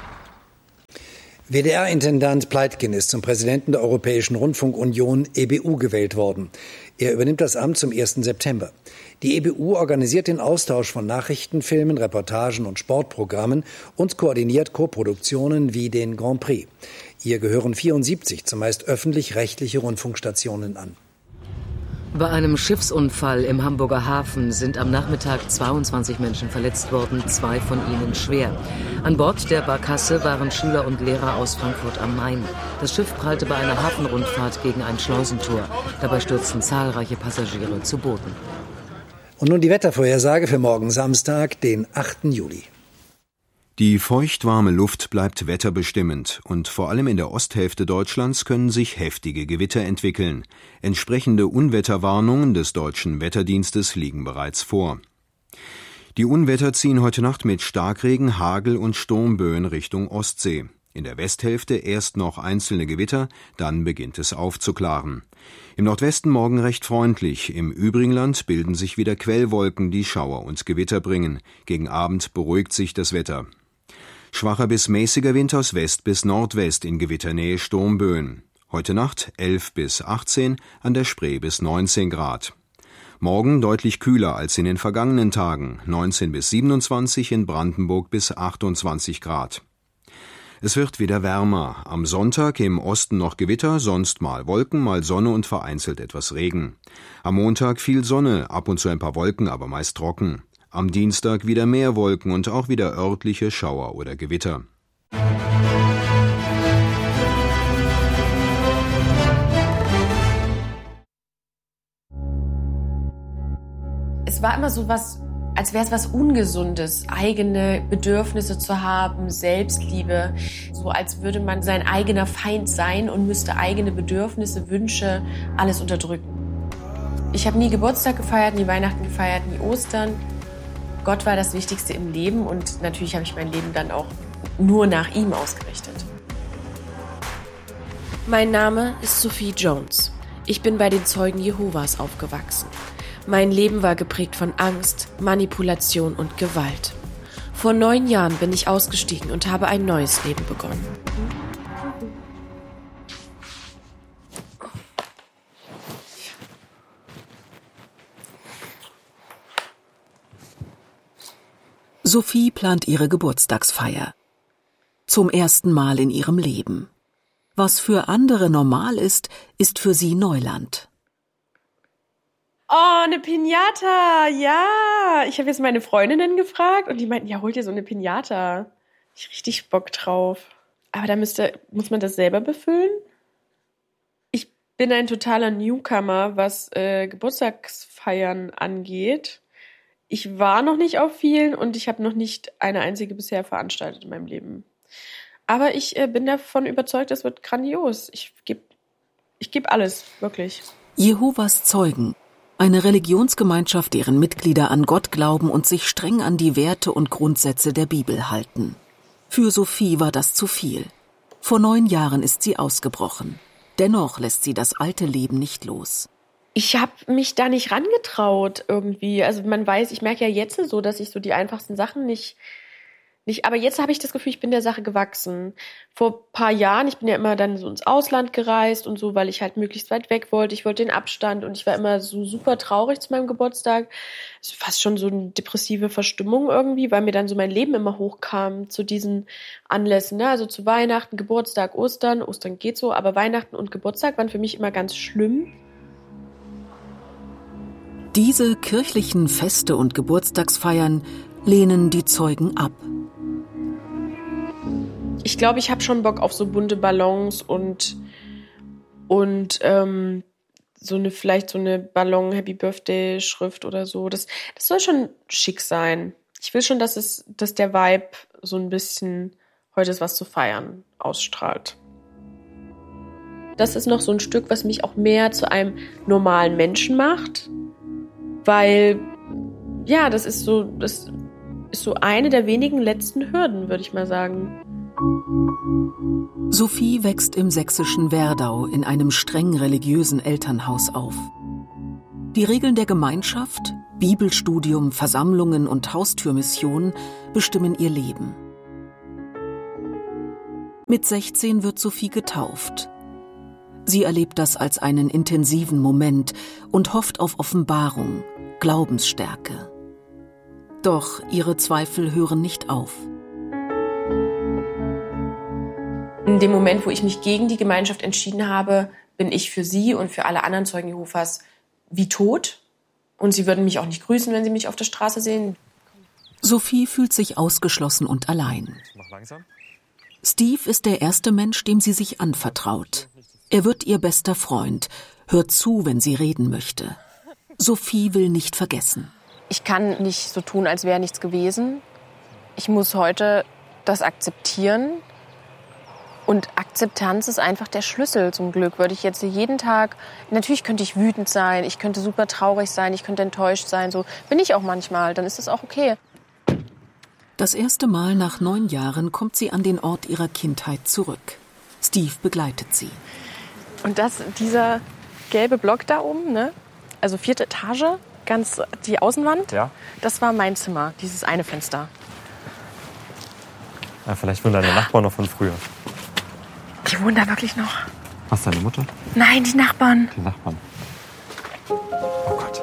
WDR-Intendant Pleitgen ist zum Präsidenten der Europäischen Rundfunkunion EBU gewählt worden. Er übernimmt das Amt zum 1. September. Die EBU organisiert den Austausch von Nachrichtenfilmen, Reportagen und Sportprogrammen und koordiniert Koproduktionen wie den Grand Prix. Ihr gehören 74 zumeist öffentlich-rechtliche Rundfunkstationen an. Bei einem Schiffsunfall im Hamburger Hafen sind am Nachmittag 22 Menschen verletzt worden, 2 von ihnen schwer. An Bord der Barkasse waren Schüler und Lehrer aus Frankfurt am Main. Das Schiff prallte bei einer Hafenrundfahrt gegen ein Schleusentor. Dabei stürzten zahlreiche Passagiere zu Boden. Und nun die Wettervorhersage für morgen Samstag, den 8. Juli. Die feuchtwarme Luft bleibt wetterbestimmend und vor allem in der Osthälfte Deutschlands können sich heftige Gewitter entwickeln. Entsprechende Unwetterwarnungen des Deutschen Wetterdienstes liegen bereits vor. Die Unwetter ziehen heute Nacht mit Starkregen, Hagel und Sturmböen Richtung Ostsee. In der Westhälfte erst noch einzelne Gewitter, dann beginnt es aufzuklaren. Im Nordwesten morgen recht freundlich, im übrigen Land bilden sich wieder Quellwolken, die Schauer und Gewitter bringen. Gegen Abend beruhigt sich das Wetter. Schwacher bis mäßiger Wind aus West bis Nordwest, in Gewitternähe Sturmböen. Heute Nacht 11 bis 18, an der Spree bis 19 Grad. Morgen deutlich kühler als in den vergangenen Tagen, 19 bis 27, in Brandenburg bis 28 Grad. Es wird wieder wärmer. Am Sonntag im Osten noch Gewitter, sonst mal Wolken, mal Sonne und vereinzelt etwas Regen. Am Montag viel Sonne, ab und zu ein paar Wolken, aber meist trocken. Am Dienstag wieder mehr Wolken und auch wieder örtliche Schauer oder Gewitter. Es war immer so was, als wäre es was Ungesundes, eigene Bedürfnisse zu haben, Selbstliebe. So als würde man sein eigener Feind sein und müsste eigene Bedürfnisse, Wünsche, alles unterdrücken. Ich habe nie Geburtstag gefeiert, nie Weihnachten gefeiert, nie Ostern. Gott war das Wichtigste im Leben und natürlich habe ich mein Leben dann auch nur nach ihm ausgerichtet. Mein Name ist Sophie Jones. Ich bin bei den Zeugen Jehovas aufgewachsen. Mein Leben war geprägt von Angst, Manipulation und Gewalt. Vor 9 Jahren bin ich ausgestiegen und habe ein neues Leben begonnen. Sophie plant ihre Geburtstagsfeier. Zum ersten Mal in ihrem Leben. Was für andere normal ist, ist für sie Neuland. Oh, eine Piñata, ja. Ich habe jetzt meine Freundinnen gefragt und die meinten, ja, holt ihr so eine Piñata. Ich richtig Bock drauf. Aber da muss man das selber befüllen? Ich bin ein totaler Newcomer, was Geburtstagsfeiern angeht. Ich war noch nicht auf vielen und ich habe noch nicht eine einzige bisher veranstaltet in meinem Leben. Aber ich bin davon überzeugt, es wird grandios. Ich geb alles, wirklich. Jehovas Zeugen. Eine Religionsgemeinschaft, deren Mitglieder an Gott glauben und sich streng an die Werte und Grundsätze der Bibel halten. Für Sophie war das zu viel. Vor 9 Jahren ist sie ausgebrochen. Dennoch lässt sie das alte Leben nicht los. Ich habe mich da nicht rangetraut irgendwie. Also man weiß, ich merke ja jetzt so, dass ich so die einfachsten Sachen nicht. Aber jetzt habe ich das Gefühl, ich bin der Sache gewachsen. Vor ein paar Jahren, ich bin ja immer dann so ins Ausland gereist und so, weil ich halt möglichst weit weg wollte. Ich wollte den Abstand und ich war immer so super traurig zu meinem Geburtstag. Es war fast schon so eine depressive Verstimmung irgendwie, weil mir dann so mein Leben immer hochkam zu diesen Anlässen. Ne? Also zu Weihnachten, Geburtstag, Ostern. Ostern geht so, aber Weihnachten und Geburtstag waren für mich immer ganz schlimm. Diese kirchlichen Feste und Geburtstagsfeiern lehnen die Zeugen ab. Ich glaube, ich habe schon Bock auf so bunte Ballons und vielleicht so eine Ballon-Happy-Birthday-Schrift oder so. Das soll schon schick sein. Ich will schon, dass der Vibe so ein bisschen heute ist was zu feiern ausstrahlt. Das ist noch so ein Stück, was mich auch mehr zu einem normalen Menschen macht. Weil, ja, das ist so eine der wenigen letzten Hürden, würde ich mal sagen. Sophie wächst im sächsischen Werdau in einem streng religiösen Elternhaus auf. Die Regeln der Gemeinschaft, Bibelstudium, Versammlungen und Haustürmission bestimmen ihr Leben. Mit 16 wird Sophie getauft. Sie erlebt das als einen intensiven Moment und hofft auf Offenbarung, Glaubensstärke. Doch ihre Zweifel hören nicht auf. In dem Moment, wo ich mich gegen die Gemeinschaft entschieden habe, bin ich für sie und für alle anderen Zeugen Jehovas wie tot. Und sie würden mich auch nicht grüßen, wenn sie mich auf der Straße sehen. Sophie fühlt sich ausgeschlossen und allein. Steve ist der erste Mensch, dem sie sich anvertraut. Er wird ihr bester Freund, hört zu, wenn sie reden möchte. Sophie will nicht vergessen. Ich kann nicht so tun, als wäre nichts gewesen. Ich muss heute das akzeptieren. Und Akzeptanz ist einfach der Schlüssel zum Glück. Würde ich jetzt jeden Tag, natürlich könnte ich wütend sein, ich könnte super traurig sein, ich könnte enttäuscht sein. So bin ich auch manchmal, dann ist das auch okay. Das erste Mal nach 9 Jahren kommt sie an den Ort ihrer Kindheit zurück. Steve begleitet sie. Und dieser gelbe Block da oben, ne? Also 4. Etage, ganz die Außenwand, ja. Das war mein Zimmer, dieses eine Fenster. Ja, vielleicht wohnen deine Nachbarn noch von früher. Die wohnen da wirklich noch? Was, deine Mutter? Nein, die Nachbarn. Die Nachbarn. Oh Gott.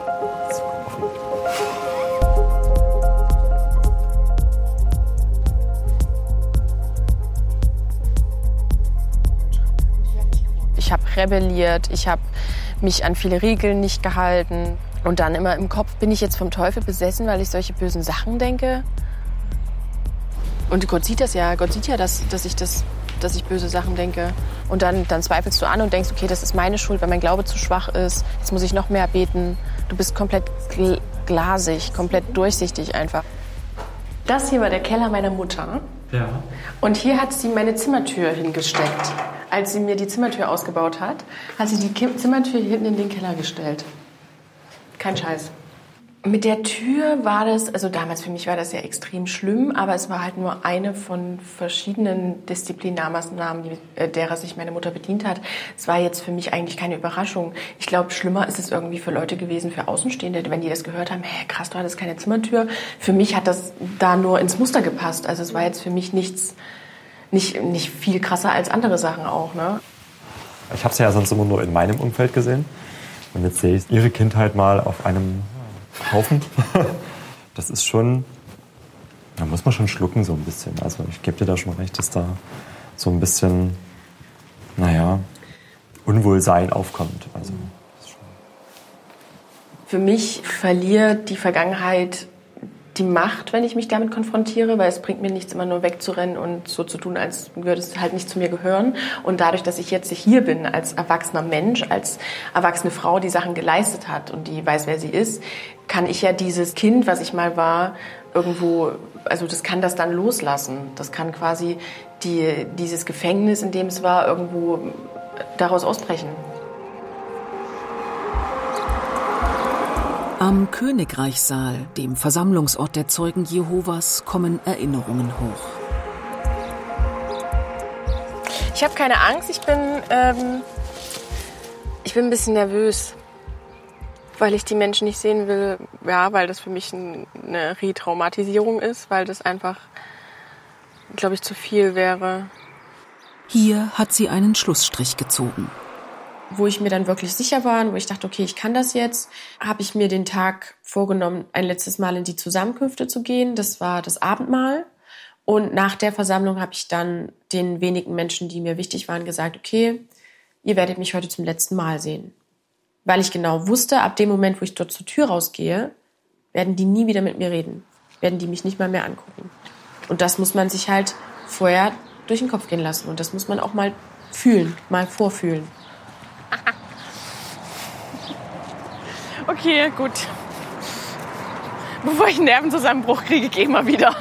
Ich habe rebelliert, ich habe mich an viele Regeln nicht gehalten. Und dann immer im Kopf, bin ich jetzt vom Teufel besessen, weil ich solche bösen Sachen denke? Und Gott sieht das ja. Gott sieht ja, dass ich böse Sachen denke. Und dann zweifelst du an und denkst, okay, das ist meine Schuld, weil mein Glaube zu schwach ist. Jetzt muss ich noch mehr beten. Du bist komplett glasig, komplett durchsichtig einfach. Das hier war der Keller meiner Mutter. Ja. Und hier hat sie meine Zimmertür hingesteckt. Als sie mir die Zimmertür ausgebaut hat, hat sie die Zimmertür hinten in den Keller gestellt. Kein Scheiß. Mit der Tür war das, also damals für mich war das ja extrem schlimm, aber es war halt nur eine von verschiedenen Disziplinarmaßnahmen, derer sich meine Mutter bedient hat. Es war jetzt für mich eigentlich keine Überraschung. Ich glaube, schlimmer ist es irgendwie für Leute gewesen, für Außenstehende, wenn die das gehört haben, hey, krass, du hattest keine Zimmertür. Für mich hat das da nur ins Muster gepasst. Also es war jetzt für mich nicht viel krasser als andere Sachen auch, ne? Ich habe es ja sonst immer nur in meinem Umfeld gesehen. Und jetzt sehe ich ihre Kindheit mal auf einem Haufen. Das ist schon, da muss man schon schlucken so ein bisschen. Also ich gebe dir da schon recht, dass da so ein bisschen, Unwohlsein aufkommt. Also, für mich verliert die Vergangenheit die Macht, wenn ich mich damit konfrontiere, weil es bringt mir nichts, immer nur wegzurennen und so zu tun, als würde es halt nicht zu mir gehören. Und dadurch, dass ich jetzt hier bin, als erwachsener Mensch, als erwachsene Frau, die Sachen geleistet hat und die weiß, wer sie ist, kann ich ja dieses Kind, was ich mal war, irgendwo, also das kann das dann loslassen. Das kann quasi dieses Gefängnis, in dem es war, irgendwo daraus ausbrechen. Am Königreichssaal, dem Versammlungsort der Zeugen Jehovas, kommen Erinnerungen hoch. Ich habe keine Angst, ich bin ein bisschen nervös, weil ich die Menschen nicht sehen will, ja, weil das für mich eine Retraumatisierung ist, weil das einfach, glaube ich, zu viel wäre. Hier hat sie einen Schlussstrich gezogen. Wo ich mir dann wirklich sicher war und wo ich dachte, okay, ich kann das jetzt, habe ich mir den Tag vorgenommen, ein letztes Mal in die Zusammenkünfte zu gehen. Das war das Abendmahl. Und nach der Versammlung habe ich dann den wenigen Menschen, die mir wichtig waren, gesagt, okay, ihr werdet mich heute zum letzten Mal sehen. Weil ich genau wusste, ab dem Moment, wo ich dort zur Tür rausgehe, werden die nie wieder mit mir reden. Werden die mich nicht mal mehr angucken. Und das muss man sich halt vorher durch den Kopf gehen lassen. Und das muss man auch mal fühlen, mal vorfühlen. Okay, gut. Bevor ich einen Nervenzusammenbruch kriege, gehe ich mal wieder.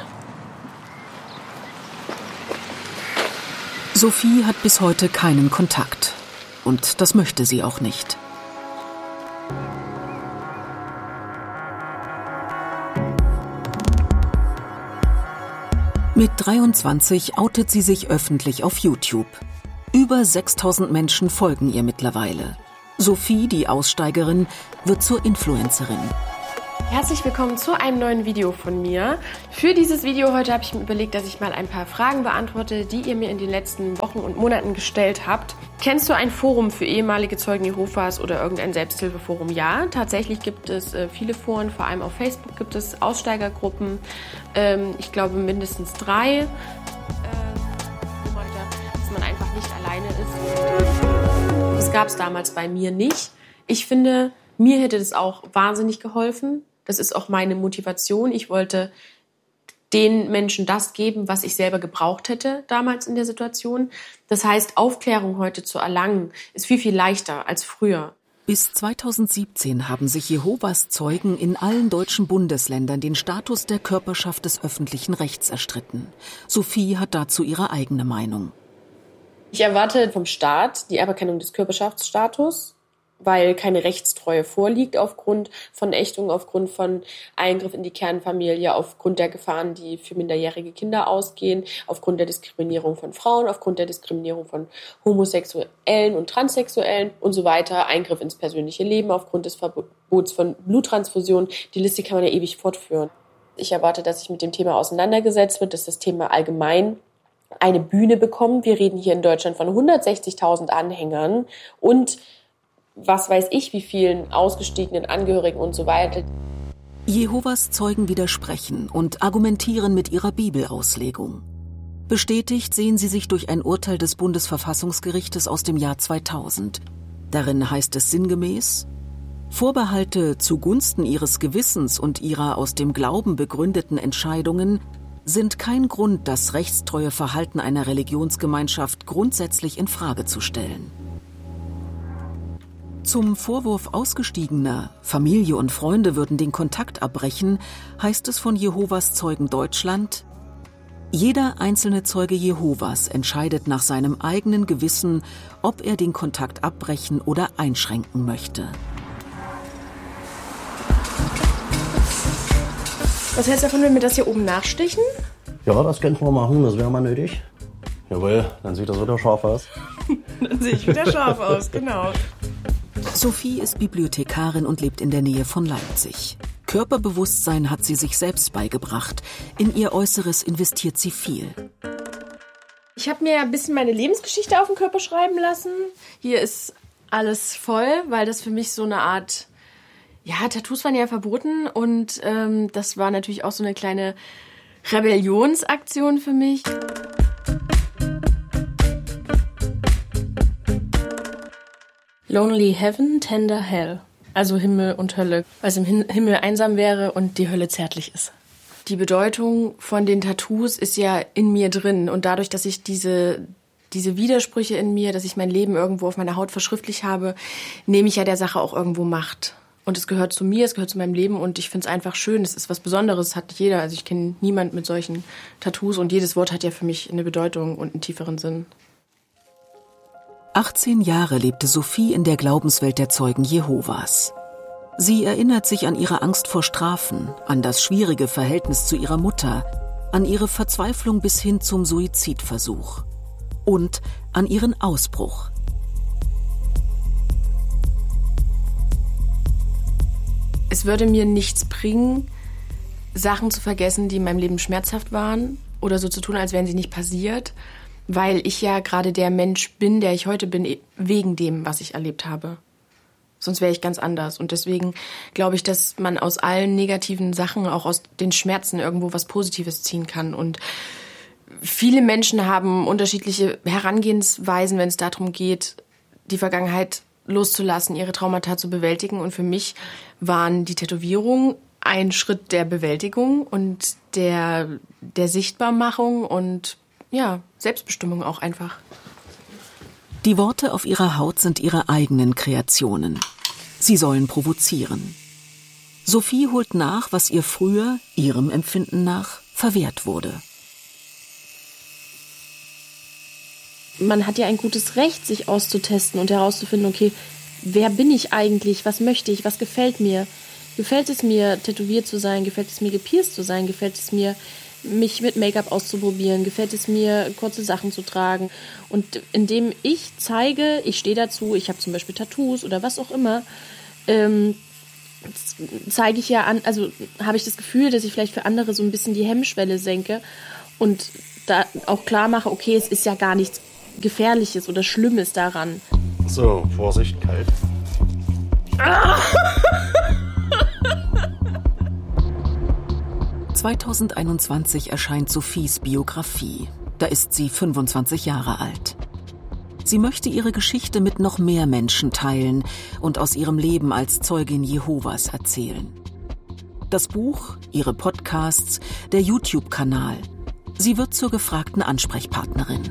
Sophie hat bis heute keinen Kontakt. Und das möchte sie auch nicht. Mit 23 outet sie sich öffentlich auf YouTube. Über 6000 Menschen folgen ihr mittlerweile. Sophie, die Aussteigerin, wird zur Influencerin. Herzlich willkommen zu einem neuen Video von mir. Für dieses Video heute habe ich mir überlegt, dass ich mal ein paar Fragen beantworte, die ihr mir in den letzten Wochen und Monaten gestellt habt. Kennst du ein Forum für ehemalige Zeugen Jehovas oder irgendein Selbsthilfeforum? Ja, tatsächlich gibt es viele Foren, vor allem auf Facebook gibt es Aussteigergruppen. Ich glaube mindestens 3, dass man einfach nicht alleine ist. Das gab es damals bei mir nicht. Ich finde, mir hätte das auch wahnsinnig geholfen. Das ist auch meine Motivation. Ich wollte den Menschen das geben, was ich selber gebraucht hätte damals in der Situation. Das heißt, Aufklärung heute zu erlangen, ist viel, viel leichter als früher. Bis 2017 haben sich Jehovas Zeugen in allen deutschen Bundesländern den Status der Körperschaft des öffentlichen Rechts erstritten. Sophie hat dazu ihre eigene Meinung. Ich erwarte vom Staat die Aberkennung des Körperschaftsstatus, weil keine Rechtstreue vorliegt aufgrund von Ächtung, aufgrund von Eingriff in die Kernfamilie, aufgrund der Gefahren, die für minderjährige Kinder ausgehen, aufgrund der Diskriminierung von Frauen, aufgrund der Diskriminierung von Homosexuellen und Transsexuellen und so weiter, Eingriff ins persönliche Leben, aufgrund des Verbots von Bluttransfusion. Die Liste kann man ja ewig fortführen. Ich erwarte, dass sich mit dem Thema auseinandergesetzt wird, dass das Thema allgemein eine Bühne bekommt. Wir reden hier in Deutschland von 160.000 Anhängern und was weiß ich, wie vielen ausgestiegenen Angehörigen und so weiter. Jehovas Zeugen widersprechen und argumentieren mit ihrer Bibelauslegung. Bestätigt sehen sie sich durch ein Urteil des Bundesverfassungsgerichtes aus dem Jahr 2000. Darin heißt es sinngemäß: Vorbehalte zugunsten ihres Gewissens und ihrer aus dem Glauben begründeten Entscheidungen sind kein Grund, das rechtstreue Verhalten einer Religionsgemeinschaft grundsätzlich in Frage zu stellen. Zum Vorwurf Ausgestiegener, Familie und Freunde würden den Kontakt abbrechen, heißt es von Jehovas Zeugen Deutschland: Jeder einzelne Zeuge Jehovas entscheidet nach seinem eigenen Gewissen, ob er den Kontakt abbrechen oder einschränken möchte. Was hältst du davon, wenn wir das hier oben nachstichen? Ja, das könnten wir machen, das wäre mal nötig. Jawohl, dann sieht das wieder scharf aus. Dann sehe ich wieder scharf aus, genau. Sophie ist Bibliothekarin und lebt in der Nähe von Leipzig. Körperbewusstsein hat sie sich selbst beigebracht. In ihr Äußeres investiert sie viel. Ich habe mir ein bisschen meine Lebensgeschichte auf den Körper schreiben lassen. Hier ist alles voll, weil das für mich so eine Art... Ja, Tattoos waren ja verboten und das war natürlich auch so eine kleine Rebellionsaktion für mich. Lonely Heaven, Tender Hell. Also Himmel und Hölle. Weil es im Himmel einsam wäre und die Hölle zärtlich ist. Die Bedeutung von den Tattoos ist ja in mir drin. Und dadurch, dass ich diese Widersprüche in mir, dass ich mein Leben irgendwo auf meiner Haut verschriftlich habe, nehme ich ja der Sache auch irgendwo Macht. Und es gehört zu mir, es gehört zu meinem Leben und ich finde es einfach schön. Es ist was Besonderes, hat jeder. Also ich kenne niemanden mit solchen Tattoos und jedes Wort hat ja für mich eine Bedeutung und einen tieferen Sinn. 18 Jahre lebte Sophie in der Glaubenswelt der Zeugen Jehovas. Sie erinnert sich an ihre Angst vor Strafen, an das schwierige Verhältnis zu ihrer Mutter, an ihre Verzweiflung bis hin zum Suizidversuch und an ihren Ausbruch. Es würde mir nichts bringen, Sachen zu vergessen, die in meinem Leben schmerzhaft waren oder so zu tun, als wären sie nicht passiert, weil ich ja gerade der Mensch bin, der ich heute bin, wegen dem, was ich erlebt habe. Sonst wäre ich ganz anders. Und deswegen glaube ich, dass man aus allen negativen Sachen, auch aus den Schmerzen, irgendwo was Positives ziehen kann. Und viele Menschen haben unterschiedliche Herangehensweisen, wenn es darum geht, die Vergangenheit loszulassen, ihre Traumata zu bewältigen. Und für mich waren die Tätowierungen ein Schritt der Bewältigung und der Sichtbarmachung und ja, Selbstbestimmung auch einfach. Die Worte auf ihrer Haut sind ihre eigenen Kreationen. Sie sollen provozieren. Sophie holt nach, was ihr früher, ihrem Empfinden nach, verwehrt wurde. Man hat ja ein gutes Recht, sich auszutesten und herauszufinden, okay, wer bin ich eigentlich, was möchte ich, was gefällt mir? Gefällt es mir, tätowiert zu sein? Gefällt es mir, gepierst zu sein? Gefällt es mir, mich mit Make-up auszuprobieren? Gefällt es mir, kurze Sachen zu tragen? Und indem ich zeige, ich stehe dazu, ich habe zum Beispiel Tattoos oder was auch immer, zeige ich ja an, also habe ich das Gefühl, dass ich vielleicht für andere so ein bisschen die Hemmschwelle senke und da auch klar mache, okay, es ist ja gar nichts Gefährliches oder Schlimmes daran. So, Vorsicht, kalt. 2021 erscheint Sophies Biografie. Da ist sie 25 Jahre alt. Sie möchte ihre Geschichte mit noch mehr Menschen teilen und aus ihrem Leben als Zeugin Jehovas erzählen. Das Buch, ihre Podcasts, der YouTube-Kanal. Sie wird zur gefragten Ansprechpartnerin.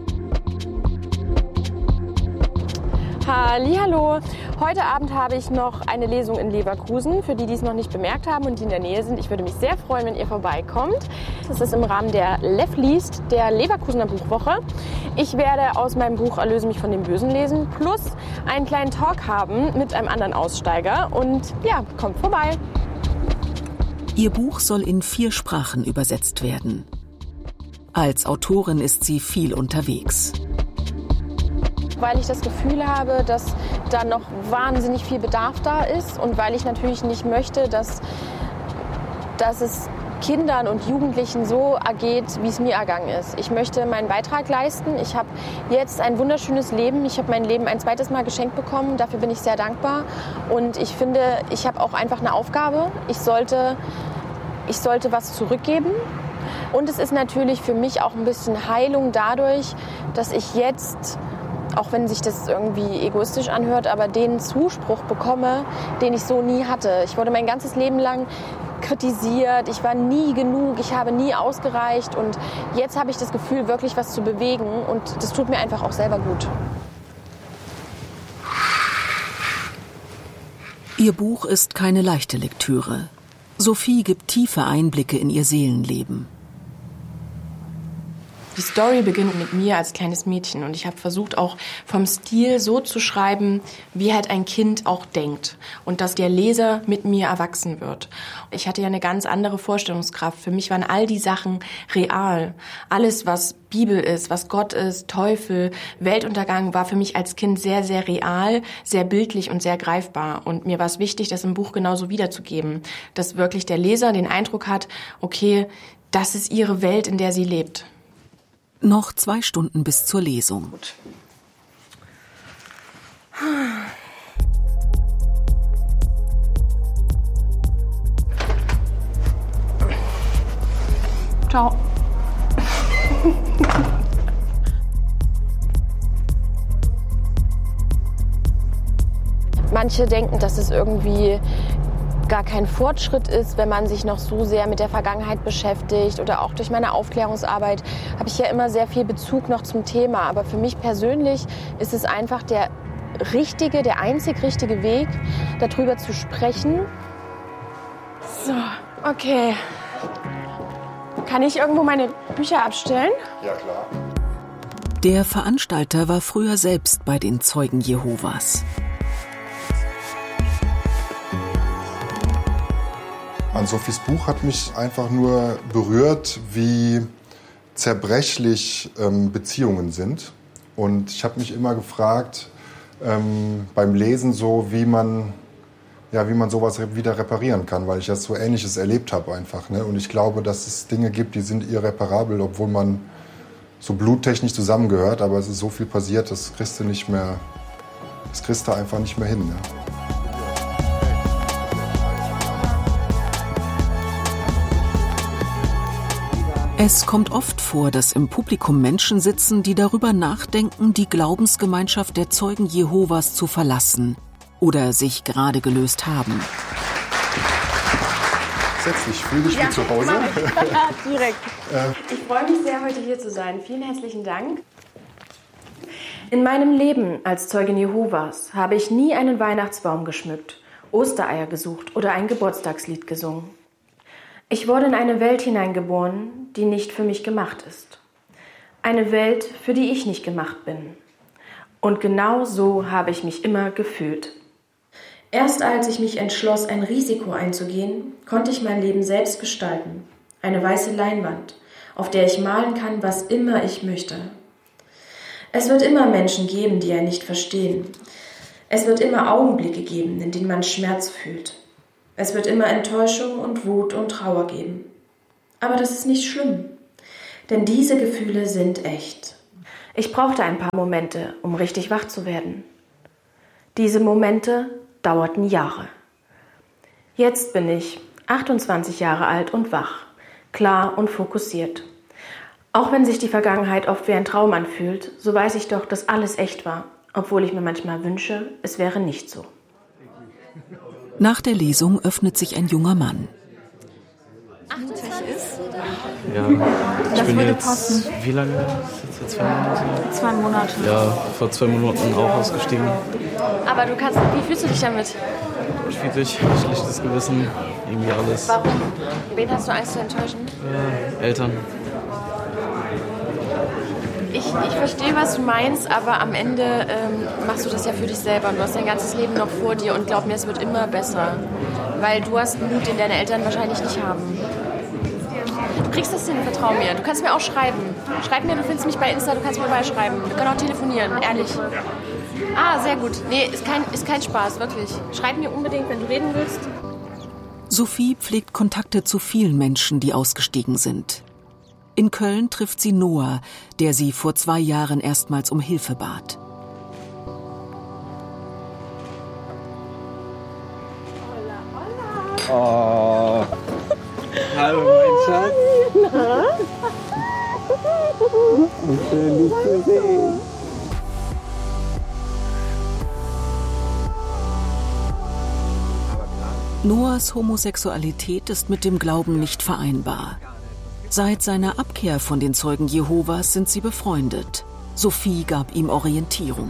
Hallihallo. Heute Abend habe ich noch eine Lesung in Leverkusen, für die, die es noch nicht bemerkt haben und die in der Nähe sind. Ich würde mich sehr freuen, wenn ihr vorbeikommt. Das ist im Rahmen der Lev liest, der Leverkusener Buchwoche. Ich werde aus meinem Buch Erlöse mich von dem Bösen lesen, plus einen kleinen Talk haben mit einem anderen Aussteiger. Und ja, kommt vorbei. Ihr Buch soll in 4 Sprachen übersetzt werden. Als Autorin ist sie viel unterwegs. Weil ich das Gefühl habe, dass da noch wahnsinnig viel Bedarf da ist und weil ich natürlich nicht möchte, dass es Kindern und Jugendlichen so ergeht, wie es mir ergangen ist. Ich möchte meinen Beitrag leisten. Ich habe jetzt ein wunderschönes Leben. Ich habe mein Leben ein zweites Mal geschenkt bekommen. Dafür bin ich sehr dankbar. Und ich finde, ich habe auch einfach eine Aufgabe. Ich sollte was zurückgeben. Und es ist natürlich für mich auch ein bisschen Heilung dadurch, dass ich jetzt, auch wenn sich das irgendwie egoistisch anhört, aber den Zuspruch bekomme, den ich so nie hatte. Ich wurde mein ganzes Leben lang kritisiert, ich war nie genug, ich habe nie ausgereicht und jetzt habe ich das Gefühl, wirklich was zu bewegen und das tut mir einfach auch selber gut. Ihr Buch ist keine leichte Lektüre. Sophie gibt tiefe Einblicke in ihr Seelenleben. Die Story beginnt mit mir als kleines Mädchen und ich habe versucht, auch vom Stil so zu schreiben, wie halt ein Kind auch denkt und dass der Leser mit mir erwachsen wird. Ich hatte ja eine ganz andere Vorstellungskraft. Für mich waren all die Sachen real. Alles, was Bibel ist, was Gott ist, Teufel, Weltuntergang, war für mich als Kind sehr, sehr real, sehr bildlich und sehr greifbar. Und mir war es wichtig, das im Buch genauso wiederzugeben, dass wirklich der Leser den Eindruck hat, okay, das ist ihre Welt, in der sie lebt. Noch 2 Stunden bis zur Lesung. Ciao. Manche denken, dass es irgendwie gar kein Fortschritt ist, wenn man sich noch so sehr mit der Vergangenheit beschäftigt oder auch durch meine Aufklärungsarbeit habe ich ja immer sehr viel Bezug noch zum Thema. Aber für mich persönlich ist es einfach der einzig richtige Weg, darüber zu sprechen. So, okay. Kann ich irgendwo meine Bücher abstellen? Ja, klar. Der Veranstalter war früher selbst bei den Zeugen Jehovas. An Sophies Buch hat mich einfach nur berührt, wie zerbrechlich Beziehungen sind. Und ich habe mich immer gefragt, beim Lesen so, wie man sowas wieder reparieren kann, weil ich ja so Ähnliches erlebt habe einfach. Ne? Und ich glaube, dass es Dinge gibt, die sind irreparabel, obwohl man so bluttechnisch zusammengehört. Aber es ist so viel passiert, das kriegst du einfach nicht mehr hin. Ne? Es kommt oft vor, dass im Publikum Menschen sitzen, die darüber nachdenken, die Glaubensgemeinschaft der Zeugen Jehovas zu verlassen oder sich gerade gelöst haben. Setz dich, fühl dich wie zu Hause. Direkt. Ich freue mich sehr, heute hier zu sein. Vielen herzlichen Dank. In meinem Leben als Zeugin Jehovas habe ich nie einen Weihnachtsbaum geschmückt, Ostereier gesucht oder ein Geburtstagslied gesungen. Ich wurde in eine Welt hineingeboren, die nicht für mich gemacht ist. Eine Welt, für die ich nicht gemacht bin. Und genau so habe ich mich immer gefühlt. Erst als ich mich entschloss, ein Risiko einzugehen, konnte ich mein Leben selbst gestalten. Eine weiße Leinwand, auf der ich malen kann, was immer ich möchte. Es wird immer Menschen geben, die einen nicht verstehen. Es wird immer Augenblicke geben, in denen man Schmerz fühlt. Es wird immer Enttäuschung und Wut und Trauer geben. Aber das ist nicht schlimm, denn diese Gefühle sind echt. Ich brauchte ein paar Momente, um richtig wach zu werden. Diese Momente dauerten Jahre. Jetzt bin ich 28 Jahre alt und wach, klar und fokussiert. Auch wenn sich die Vergangenheit oft wie ein Traum anfühlt, so weiß ich doch, dass alles echt war, obwohl ich mir manchmal wünsche, es wäre nicht so. Nach der Lesung öffnet sich ein junger Mann. 28 ist? Ja, ich bin jetzt, wie lange? Jetzt 2 Monate? 2 Monate. Ja, vor 2 Monaten auch ausgestiegen. Aber wie fühlst du dich damit? Schwierig, schlechtes Gewissen, irgendwie alles. Warum? Wen hast du Angst zu enttäuschen? Eltern. Ich verstehe, was du meinst, aber am Ende machst du das ja für dich selber und du hast dein ganzes Leben noch vor dir und glaub mir, es wird immer besser. Weil du hast einen Mut, den deine Eltern wahrscheinlich nicht haben. Du kriegst das hin, vertrau mir. Du kannst mir auch schreiben. Schreib mir, du findest mich bei Insta, du kannst mir beischreiben. Wir können auch telefonieren, ehrlich. Ah, sehr gut. Nee, ist kein Spaß, wirklich. Schreib mir unbedingt, wenn du reden willst. Sophie pflegt Kontakte zu vielen Menschen, die ausgestiegen sind. In Köln trifft sie Noah, der sie vor 2 Jahren erstmals um Hilfe bat. Oh, hallo mein Schatz. Na? Schön, dich zu sehen. Noahs Homosexualität ist mit dem Glauben nicht vereinbar. Seit seiner Abkehr von den Zeugen Jehovas sind sie befreundet. Sophie gab ihm Orientierung.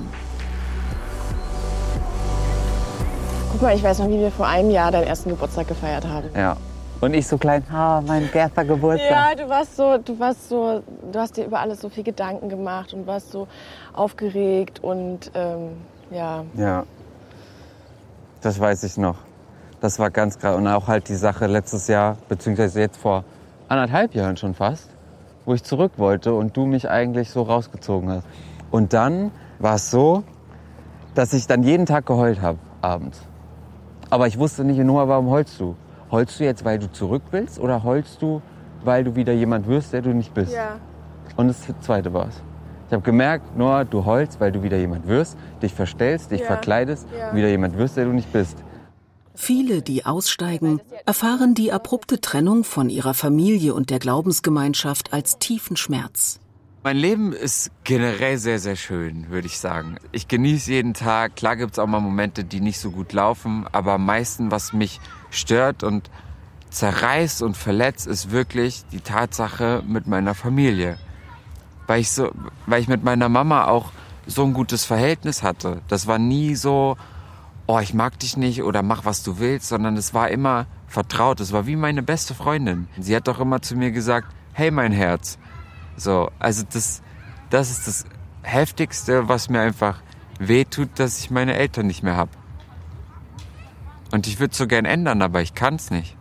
Guck mal, ich weiß noch, wie wir vor einem Jahr deinen ersten Geburtstag gefeiert haben. Ja. Und ich so klein, mein erster Geburtstag. Ja, du hast dir über alles so viel Gedanken gemacht und warst so aufgeregt und ja. Ja, das weiß ich noch. Das war ganz krass. Und auch halt die Sache letztes Jahr, beziehungsweise jetzt vor 1,5 Jahren schon fast, wo ich zurück wollte und du mich eigentlich so rausgezogen hast. Und dann war es so, dass ich dann jeden Tag geheult habe, abends. Aber ich wusste nicht, Noah, warum heulst du? Heulst du jetzt, weil du zurück willst oder heulst du, weil du wieder jemand wirst, der du nicht bist? Ja. Und das Zweite war es. Ich habe gemerkt, Noah, du heulst, weil du wieder jemand wirst, dich verstellst, dich verkleidest, wieder jemand wirst, der du nicht bist. Viele, die aussteigen, erfahren die abrupte Trennung von ihrer Familie und der Glaubensgemeinschaft als tiefen Schmerz. Mein Leben ist generell sehr, sehr schön, würde ich sagen. Ich genieße jeden Tag. Klar gibt es auch mal Momente, die nicht so gut laufen, aber am meisten, was mich stört und zerreißt und verletzt, ist wirklich die Tatsache mit meiner Familie. Weil ich mit meiner Mama auch so ein gutes Verhältnis hatte. Das war nie so, oh, ich mag dich nicht oder mach, was du willst, sondern es war immer vertraut. Es war wie meine beste Freundin. Sie hat doch immer zu mir gesagt, hey, mein Herz. So, also das ist das Heftigste, was mir einfach wehtut, dass ich meine Eltern nicht mehr habe. Und ich würde es so gern ändern, aber ich kann es nicht.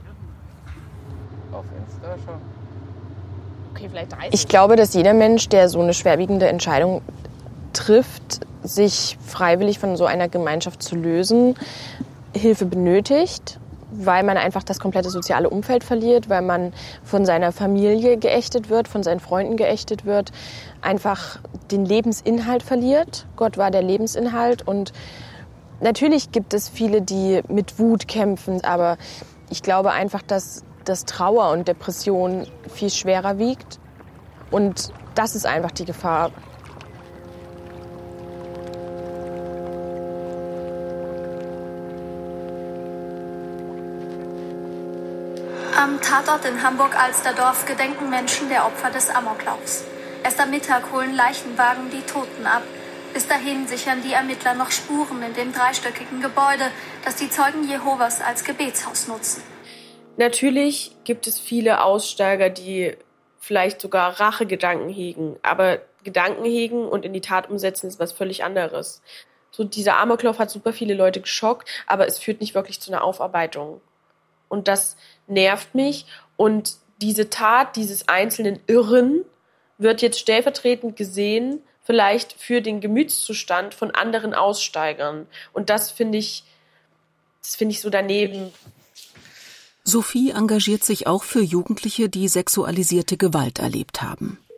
Auf Insta schon. Okay, vielleicht 30. Ich glaube, dass jeder Mensch, der so eine schwerwiegende Entscheidung trifft, sich freiwillig von so einer Gemeinschaft zu lösen, Hilfe benötigt, weil man einfach das komplette soziale Umfeld verliert, weil man von seiner Familie geächtet wird, von seinen Freunden geächtet wird, einfach den Lebensinhalt verliert. Gott war der Lebensinhalt und natürlich gibt es viele, die mit Wut kämpfen, aber ich glaube einfach, dass dass Trauer und Depression viel schwerer wiegt. Und das ist einfach die Gefahr. Am Tatort in Hamburg-Alsterdorf gedenken Menschen der Opfer des Amoklaufs. Erst am Mittag holen Leichenwagen die Toten ab. Bis dahin sichern die Ermittler noch Spuren in dem dreistöckigen Gebäude, das die Zeugen Jehovas als Gebetshaus nutzen. Natürlich gibt es viele Aussteiger, die vielleicht sogar Rachegedanken hegen. Aber Gedanken hegen und in die Tat umsetzen ist was völlig anderes. So, dieser Amoklauf hat super viele Leute geschockt, aber es führt nicht wirklich zu einer Aufarbeitung. Und das nervt mich. Und diese Tat dieses einzelnen Irren wird jetzt stellvertretend gesehen, vielleicht für den Gemütszustand von anderen Aussteigern. Und das finde ich so daneben. Sophie engagiert sich auch für Jugendliche, die sexualisierte Gewalt erlebt haben.